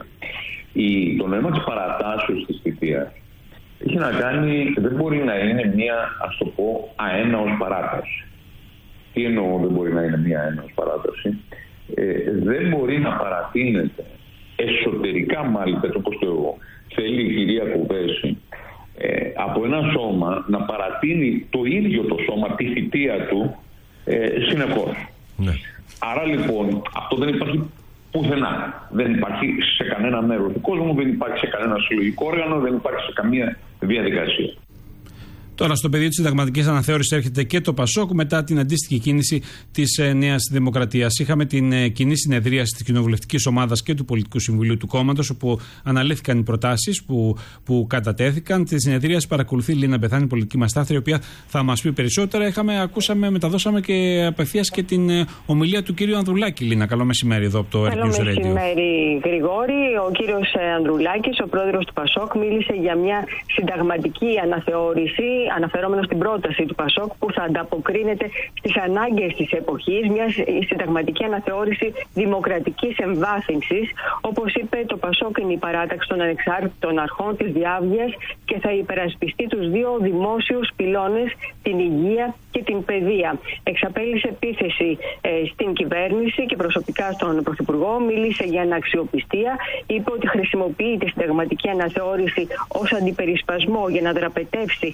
Speaker 22: Το νόημα της παρατάσεως της θητείας έχει να κάνει, δεν μπορεί να είναι μία, ας το πω, αέναος παράταση. Τι εννοώ δεν μπορεί να είναι μία αέναος παράταση? Ε, δεν μπορεί να παρατείνεται εσωτερικά, μάλιστα, όπως το θέλει η κυρία Κοβέση, Ε, από ένα σώμα να παρατείνει το ίδιο το σώμα τη θητεία του ε, συνεχώς. Ναι. Άρα λοιπόν αυτό δεν υπάρχει πουθενά. Δεν υπάρχει σε κανένα μέρος του κόσμου, δεν υπάρχει σε κανένα συλλογικό όργανο, δεν υπάρχει σε καμία διαδικασία.
Speaker 2: Τώρα, στο πεδίο της συνταγματικής αναθεώρησης έρχεται και το Πασόκ μετά την αντίστοιχη κίνηση της ε, Νέας Δημοκρατίας. Είχαμε την ε, κοινή συνεδρίαση της Κοινοβουλευτικής Ομάδας και του Πολιτικού Συμβουλίου του κόμματος, όπου αναλύθηκαν οι προτάσεις που, που κατατέθηκαν. Τη συνεδρίαση παρακολουθεί η Λίνα Μπεθάνη, πολιτική μας στάθρη, η οποία θα μας πει περισσότερα. Είχαμε, ακούσαμε, μεταδώσαμε και απευθείας και την ε, ομιλία του κύριου Ανδρουλάκη. Λίνα, καλό μεσημέρι εδώ από το Earth News Radio.
Speaker 23: Καλό μεσημέρι, Γρηγόρη. Ο κύριος Ανδρουλάκης, ο πρόεδρος του Πασόκ, μίλησε για μια συνταγματική αναθεώρηση, αναφερόμενο στην πρόταση του Πασόκ που θα ανταποκρίνεται στις ανάγκες της εποχής, μια συνταγματική αναθεώρηση δημοκρατικής εμβάθυνσης. Όπως είπε, το Πασόκ είναι η παράταξη των ανεξάρτητων αρχών της διάβγειας και θα υπερασπιστεί τους δύο δημόσιους πυλώνες, την υγεία και την παιδεία. Εξαπέλυσε επίθεση ε, στην κυβέρνηση και προσωπικά στον Πρωθυπουργό. Μίλησε για αναξιοπιστία. Είπε ότι χρησιμοποιεί τη συνταγματική αναθεώρηση ως αντιπερισπασμό για να δραπετεύσει από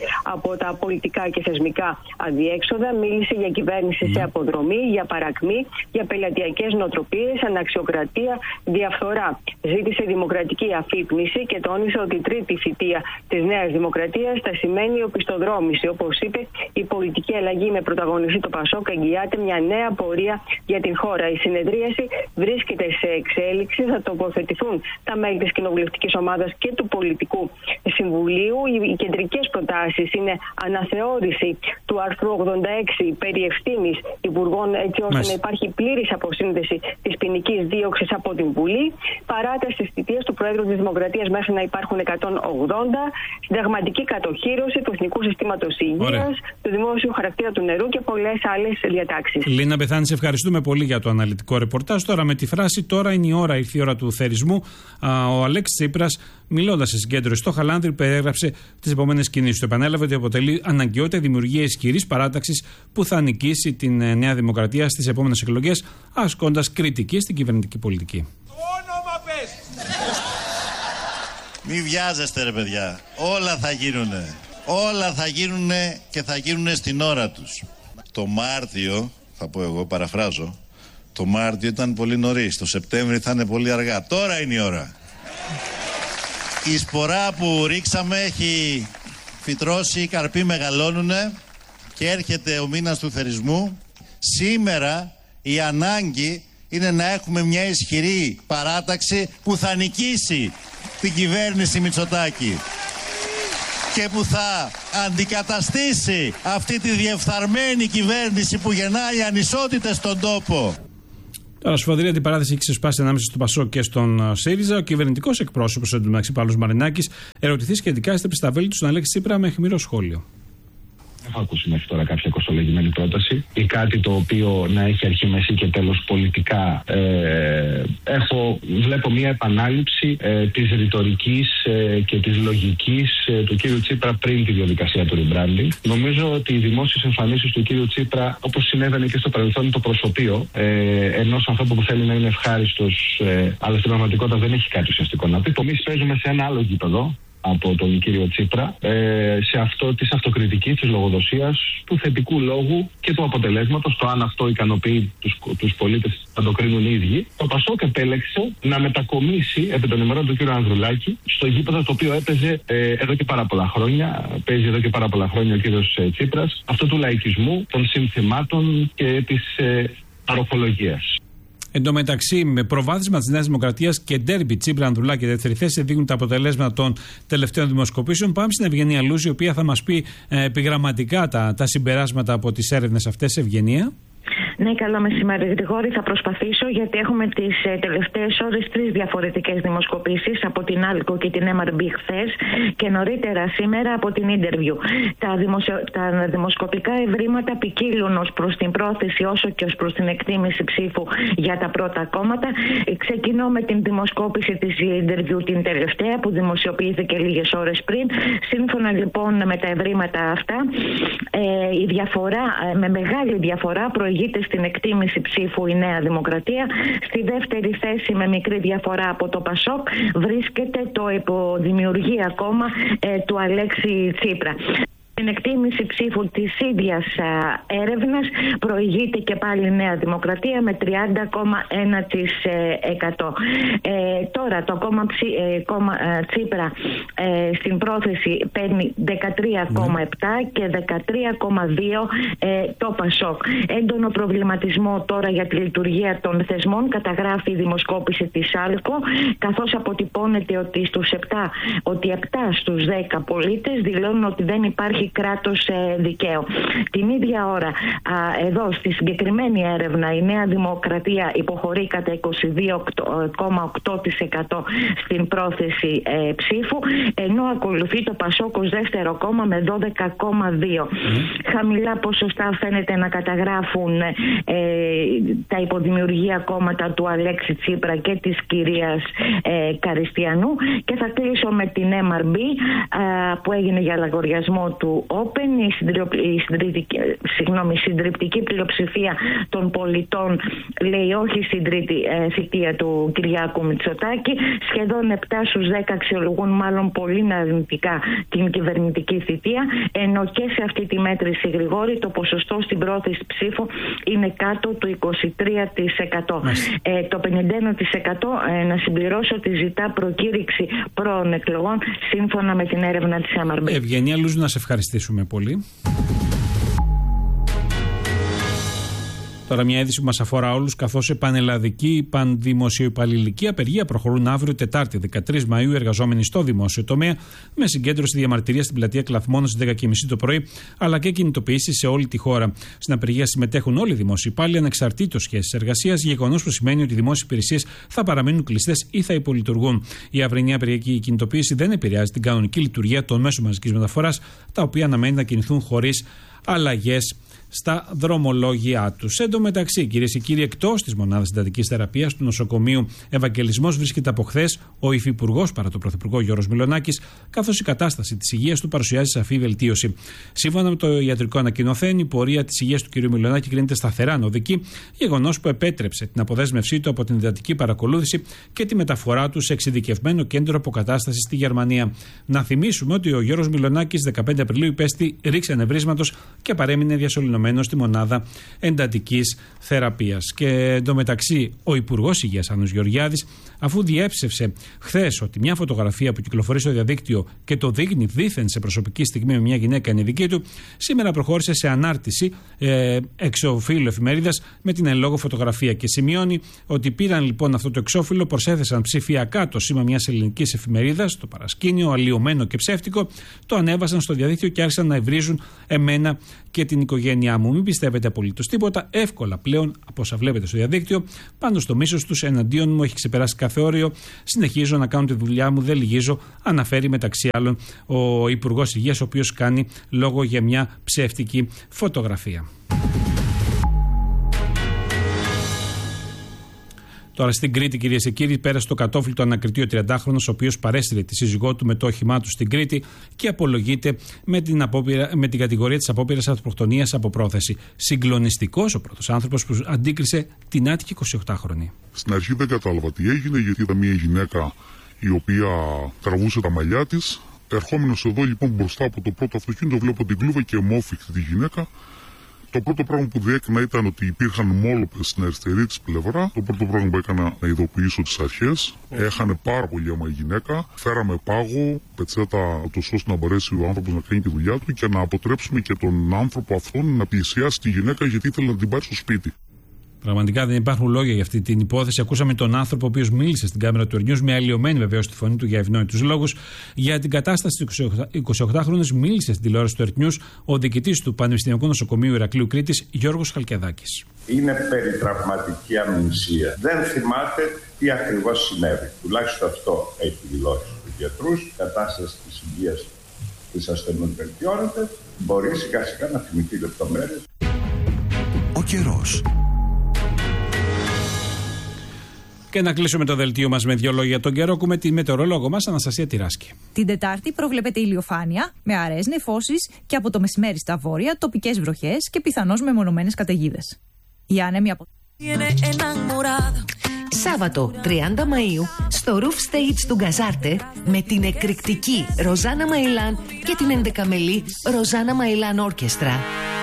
Speaker 23: από τα πολιτικά και θεσμικά αδιέξοδα. Μίλησε για κυβέρνηση σε αποδρομή, για παρακμή, για πελατειακές νοοτροπίες, αναξιοκρατία, διαφθορά. Ζήτησε δημοκρατική αφύπνιση και τόνισε ότι η τρίτη θητεία της Νέας Δημοκρατίας θα σημαίνει οπισθοδρόμηση. Όπως είπε, η πολιτική αλλαγή με πρωταγωνιστή το Πασόκ εγγυάται μια νέα πορεία για την χώρα. Η συνεδρίαση βρίσκεται σε εξέλιξη. Θα τοποθετηθούν τα μέλη της κοινοβουλευτικής ομάδας και του πολιτικού συμβουλίου. Οι κεντρικές προτάσεις είναι αναθεώρηση του άρθρου ογδόντα έξι περί ευθύνης υπουργών, έτσι ώστε Μες. να υπάρχει πλήρης αποσύνδεση της ποινικής δίωξης από την Βουλή. Παράταση της θητείας του Προέδρου της Δημοκρατίας μέχρι να υπάρχουν εκατόν ογδόντα. Συνταγματική κατοχύρωση του Εθνικού Συστήματος Υγείας, του δημόσιου χαρακτήρα του νερού και πολλές άλλες διατάξεις.
Speaker 2: Λίνα Μπεθάνη, σε ευχαριστούμε πολύ για το αναλυτικό ρεπορτάζ. Τώρα με τη φράση «Τώρα είναι η ώρα, ήρθε η ώρα του θερισμού», ο Αλέξης Τσίπρας, μιλώντας σε συγκέντρωση στο Χαλάνδρη, περιέγραψε τις επόμενες κινήσεις του. Επανέλαβε ότι αποτελεί αναγκαιότητα η δημιουργία ισχυρής παράταξης που θα νικήσει την Νέα Δημοκρατία στις επόμενες εκλογές, ασκώντας κριτική στην κυβερνητική πολιτική.
Speaker 1: Το όνομα πες! Μη βιάζεστε ρε παιδιά, όλα θα γίνουνε. Όλα θα γίνουνε και θα γίνουνε στην ώρα τους. Το Μάρτιο, θα πω εγώ, παραφράζω, το Μάρτιο ήταν πολύ νωρίς, το Σεπτέμβρη θα είναι πολύ αργά. Τώρα είναι η ώρα. Η σπορά που ρίξαμε έχει φυτρώσει, οι καρποί μεγαλώνουνε και έρχεται ο μήνας του θερισμού. Σήμερα η ανάγκη είναι να έχουμε μια ισχυρή παράταξη που θα νικήσει την κυβέρνηση Μητσοτάκη και που θα αντικαταστήσει αυτή τη διεφθαρμένη κυβέρνηση που γεννάει ανισότητες στον τόπο.
Speaker 2: Τώρα, σφοδρή αντιπαράθεση έχει ξεσπάσει ανάμεσα στον Πασόκ και στον ΣΥΡΙΖΑ. Ο κυβερνητικός εκπρόσωπος, εντωμεταξύ Παύλος Μαρινάκης, ερωτηθεί σχετικά έστρεψε στα βέλη του στον Αλέξη Τσίπρα με αιχμηρό σχόλιο.
Speaker 4: Δεν έχω ακούσει μέχρι τώρα κάποια κοστολογημένη πρόταση ή κάτι το οποίο να έχει αρχή, μέση και τέλος πολιτικά. Ε, έχω, βλέπω μια επανάληψη ε, της ρητορικής ε, και της λογικής ε, του κύριου Τσίπρα πριν τη διαδικασία του rebranding. Νομίζω ότι οι δημόσιες εμφανίσεις του κύριου Τσίπρα, όπως συνέβαινε και στο παρελθόν, το προσωπείο ε, ενός ανθρώπου που θέλει να είναι ευχάριστος, ε, αλλά στην πραγματικότητα δεν έχει κάτι ουσιαστικό να πει. Εμείς παίζουμε σε ένα άλλο γήπεδο από τον κύριο Τσίπρα, ε, σε αυτό της αυτοκριτικής, της λογοδοσίας, του θετικού λόγου και του αποτελέσματος, το αν αυτό ικανοποιεί τους, τους πολίτες θα το κρίνουν οι ίδιοι. Το Πασόκ επέλεξε να μετακομίσει επί των ημερών του κύριου Ανδρουλάκη στο γήπεδο το οποίο έπαιζε ε, εδώ και πάρα πολλά χρόνια, παίζει εδώ και πάρα πολλά χρόνια ο κύριος ε, Τσίπρας, αυτό του λαϊκισμού, των συνθημάτων και της ε, παροχολογίας.
Speaker 2: Εν τω μεταξύ, με προβάδισμα της Νέας Δημοκρατίας και ντέρμπι Τσίπρα Ανδρουλάκη δεύτερη θέση δείχνουν τα αποτελέσματα των τελευταίων δημοσκοπήσεων. Πάμε στην Ευγενία Λούζη, η οποία θα μας πει ε, επιγραμματικά τα, τα συμπεράσματα από τις έρευνες αυτές. Ευγενία.
Speaker 8: Ναι, καλό μεσημέρι, Γρηγόρη. Θα προσπαθήσω, γιατί έχουμε τις ε, τελευταίες ώρες τρεις διαφορετικές δημοσκοπήσεις από την Άλκο και την εμ αρ μπι χθες και νωρίτερα σήμερα από την Interview. Τα, δημοσιο... τα δημοσκοπικά ευρήματα ποικίλουν ως προς την πρόθεση όσο και ως προς την εκτίμηση ψήφου για τα πρώτα κόμματα. Ξεκινώ με την δημοσκόπηση της Interview, την τελευταία, που δημοσιοποιήθηκε λίγες ώρες πριν. Σύμφωνα λοιπόν με τα ευρήματα αυτά, ε, η διαφορά, ε, με μεγάλη διαφορά προηγείται στην εκτίμηση ψήφου η Νέα Δημοκρατία. Στη δεύτερη θέση, με μικρή διαφορά από το Πασόκ, βρίσκεται το υποδημιουργία κόμμα ε, του Αλέξη Τσίπρα. Στην εκτίμηση ψήφου της ίδιας α, έρευνας προηγείται και πάλι η Νέα Δημοκρατία με τριάντα κόμμα ένα τοις εκατό. Ε, τώρα το κόμμα, ψη, ε, κόμμα ε, Τσίπρα ε, στην πρόθεση παίρνει δεκατρία κόμμα επτά και δεκατρία κόμμα δύο ε, το Πασόκ. Έντονο προβληματισμό τώρα για τη λειτουργία των θεσμών καταγράφει η δημοσκόπηση της Άλκο, καθώς αποτυπώνεται ότι στους επτά, ότι επτά στους δέκα πολίτες δηλώνουν ότι δεν υπάρχει κράτος ε, δικαίου. Την ίδια ώρα, α, εδώ στη συγκεκριμένη έρευνα, η Νέα Δημοκρατία υποχωρεί κατά είκοσι δύο κόμμα οκτώ τοις εκατό στην πρόθεση ε, ψήφου, ενώ ακολουθεί το Πασόκ ως δεύτερο κόμμα με δώδεκα κόμμα δύο. Mm. Χαμηλά ποσοστά φαίνεται να καταγράφουν ε, τα υποδημιουργία κόμματα του Αλέξη Τσίπρα και της κυρίας ε, Καριστιανού, και θα κλείσω με την εμ αρ μπι, α, που έγινε για λαγοριασμό του του Open, η, συντριο, η, συντριπτική, συγγνώμη, η συντριπτική πλειοψηφία των πολιτών λέει όχι στην τρίτη ε, θητεία του Κυριάκου Μητσοτάκη. Σχεδόν επτά στους δέκα αξιολογούν μάλλον πολύ αρνητικά την κυβερνητική θητεία, ενώ και σε αυτή τη μέτρηση, Γρηγόρη, το ποσοστό στην πρώτη ψήφο είναι κάτω του είκοσι τρία τοις εκατό. Ε, το πενήντα ένα τοις εκατό ε, να συμπληρώσω ότι ζητά προκήρυξη πρώων εκλογών σύμφωνα με την έρευνα της εμ αρ μπι.
Speaker 2: Ευγενία Λούζου, να σε ευχαριστήσουμε πολύ. Τώρα μια είδηση που μας αφορά όλους, καθώς σε πανελλαδική πανδημοσιοϊπαλληλική απεργία προχωρούν αύριο Τετάρτη δεκατρείς Μαΐου οι εργαζόμενοι στο δημόσιο τομέα, με συγκέντρωση διαμαρτυρία στην πλατεία Κλαθμόνος στις δέκα και μισή το πρωί, αλλά και κινητοποιήσεις σε όλη τη χώρα. Στην απεργία συμμετέχουν όλοι οι δημόσιοι υπάλληλοι ανεξαρτήτως σχέσης εργασίας, γεγονός που σημαίνει ότι οι δημόσιες υπηρεσίες θα παραμείνουν κλειστές ή θα υπολειτουργούν. Η αυριανή απεργιακή κινητοποίηση δεν επηρεάζει την κανονική λειτουργία των μέσων μαζικής μεταφοράς, τα οποία αναμένει να κινηθούν χωρίς αλλαγές στα δρομολόγια του. Εν τω μεταξύ, κυρίες και κύριοι, εκτός της μονάδας συντατικής θεραπείας του νοσοκομείου Ευαγγελισμός βρίσκεται από χθες ο υφυπουργός παρά τον πρωθυπουργό Γιώργος Μιλονάκης, καθώς η κατάσταση της υγείας του παρουσιάζει σαφή βελτίωση. Σύμφωνα με το ιατρικό ανακοινωθέν, η πορεία της υγείας του κ. Μιλονάκη κρίνεται σταθερά νοδική, γεγονός που επέτρεψε την αποδέσμευσή του από την εντατική παρακολούθηση και τη μεταφορά του σε εξειδικευμένο κέντρο αποκατάστασης στη Γερμανία. Να θυμίσουμε ότι ο Γιώργος Μιλονάκης δεκαπέντε Απριλίου υπέστη ρήξη ανεβρίσματος και παρέμεινε διασωληνωμένος στη μονάδα εντατικής θεραπείας. Και εντωμεταξύ, ο Υπουργός Υγείας Άννος Γεωργιάδης, αφού διέψευσε χθες ότι μια φωτογραφία που κυκλοφορεί στο διαδίκτυο και το δείχνει δήθεν σε προσωπική στιγμή με μια γυναίκα είναι δική του, σήμερα προχώρησε σε ανάρτηση ε, εξωφύλλου εφημερίδας με την εν λόγω φωτογραφία και σημειώνει ότι πήραν λοιπόν αυτό το εξώφυλλο, προσέθεσαν ψηφιακά το σήμα μιας ελληνικής εφημερίδας, το παρασκήνιο, αλλοιωμένο και ψεύτικο, το ανέβασαν στο διαδίκτυο και άρχισαν να ευρίζουν εμένα και την οικογένειά μου. Μην πιστεύετε απολύτως τίποτα. Εύκολα πλέον, από όσα βλέπετε στο διαδίκτυο, πάνω στο μίσος τους εναντίον μου έχει ξεπεράσει κάθε όριο. Συνεχίζω να κάνω τη δουλειά μου, δεν λυγίζω. Αναφέρει μεταξύ άλλων ο Υπουργός Υγείας, ο οποίος κάνει λόγο για μια ψεύτικη φωτογραφία. Τώρα στην Κρήτη, κυρίες και κύριοι, πέρασε το κατόφλι το ανακριτή ο τριαντάχρονος, ο οποίος παρέστειλε τη σύζυγό του με το όχημά του στην Κρήτη και απολογείται με την, απόπειρα, με την κατηγορία της απόπειρας αυτοκτονίας από πρόθεση. Συγκλονιστικός ο πρώτος άνθρωπος που αντίκρισε την άτυχη εικοσιοκτάχρονη.
Speaker 5: Στην αρχή δεν κατάλαβα τι έγινε, γιατί ήταν μια γυναίκα η οποία τραβούσε τα μαλλιά της. Ερχόμενος εδώ λοιπόν μπροστά από το πρώτο αυτοκίνητο, βλέπω την κλούβα και αιμόφυκτη τη γυναίκα. Το πρώτο πράγμα που διέκρινα ήταν ότι υπήρχαν μόλοπες στην αριστερή της πλευρά. Το πρώτο πράγμα που έκανα να ειδοποιήσω τις αρχές. Έχανε πάρα πολύ αίμα η γυναίκα. Φέραμε πάγο, πετσέτα, ώστε να μπορέσει ο άνθρωπος να κάνει τη δουλειά του και να αποτρέψουμε και τον άνθρωπο αυτόν να πλησιάσει τη γυναίκα, γιατί ήθελε να την πάρει στο σπίτι.
Speaker 2: Πραγματικά δεν υπάρχουν λόγια για αυτή την υπόθεση. Ακούσαμε τον άνθρωπο ο οποίος μίλησε στην κάμερα του Ερνιούς, με αλλοιωμένη βεβαίως τη φωνή του για ευνόητους λόγους, για την κατάσταση του εικοσιοκτάχρονου. Μίλησε στην τηλεόραση του Ερνιούς ο διοικητής του Πανεπιστημιακού Νοσοκομείου Ηρακλείου Κρήτης, Γιώργος Χαλκιαδάκης.
Speaker 6: Είναι περιτραυματική αμνησία. Δεν θυμάται τι ακριβώς συνέβη. Τουλάχιστον αυτό έχει δηλώσει στους γιατρούς. Η κατάσταση της υγείας της ασθενούς βελτιώνεται. Μπορεί σιγά σιγά να θυμηθεί λεπτομέρειες.
Speaker 3: Ο καιρός.
Speaker 2: Και να κλείσουμε το δελτίο μας με δύο λόγια για τον καιρό. Ακούμε τη μετεωρολόγο μας, Αναστασία Τυράσκη.
Speaker 7: Την Τετάρτη προβλέπεται ηλιοφάνεια με αραιές νεφώσεις και από το μεσημέρι στα βόρεια τοπικές βροχές και πιθανώς μεμονωμένες καταιγίδες. Η άνεμη από...
Speaker 24: Σάββατο τριάντα Μαΐου στο Roof Stage του Γκαζάρτε με την εκρηκτική Ροζάνα Μαϊλάν και την ενδεκαμελή Ροζάνα Μαϊλάν Όρκεστρα.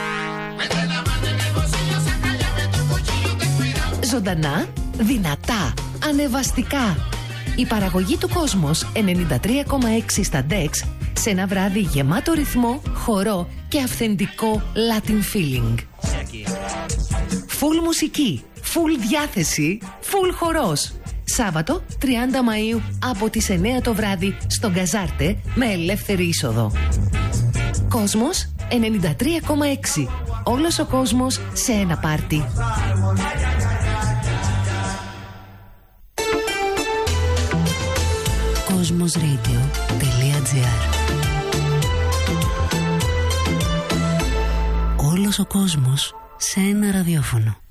Speaker 24: Ζωντανά, δυνατά, ανεβαστικά. Η παραγωγή του Κόσμος ενενήντα τρία κόμμα έξι στα ντεξ σε ένα βράδυ γεμάτο ρυθμό, χορό και αυθεντικό Latin feeling. Φουλ μουσική, φουλ διάθεση, φουλ χορός. Σάββατο τριάντα Μαΐου από τις εννιά το βράδυ στο Γκαζάρτε με ελεύθερη είσοδο. Κόσμος ενενήντα τρία κόμμα έξι. Όλος ο κόσμος σε ένα πάρτι. Κοσμοσradio τελεία τζι άρ. Όλος ο κόσμος σε ένα ραδιόφωνο.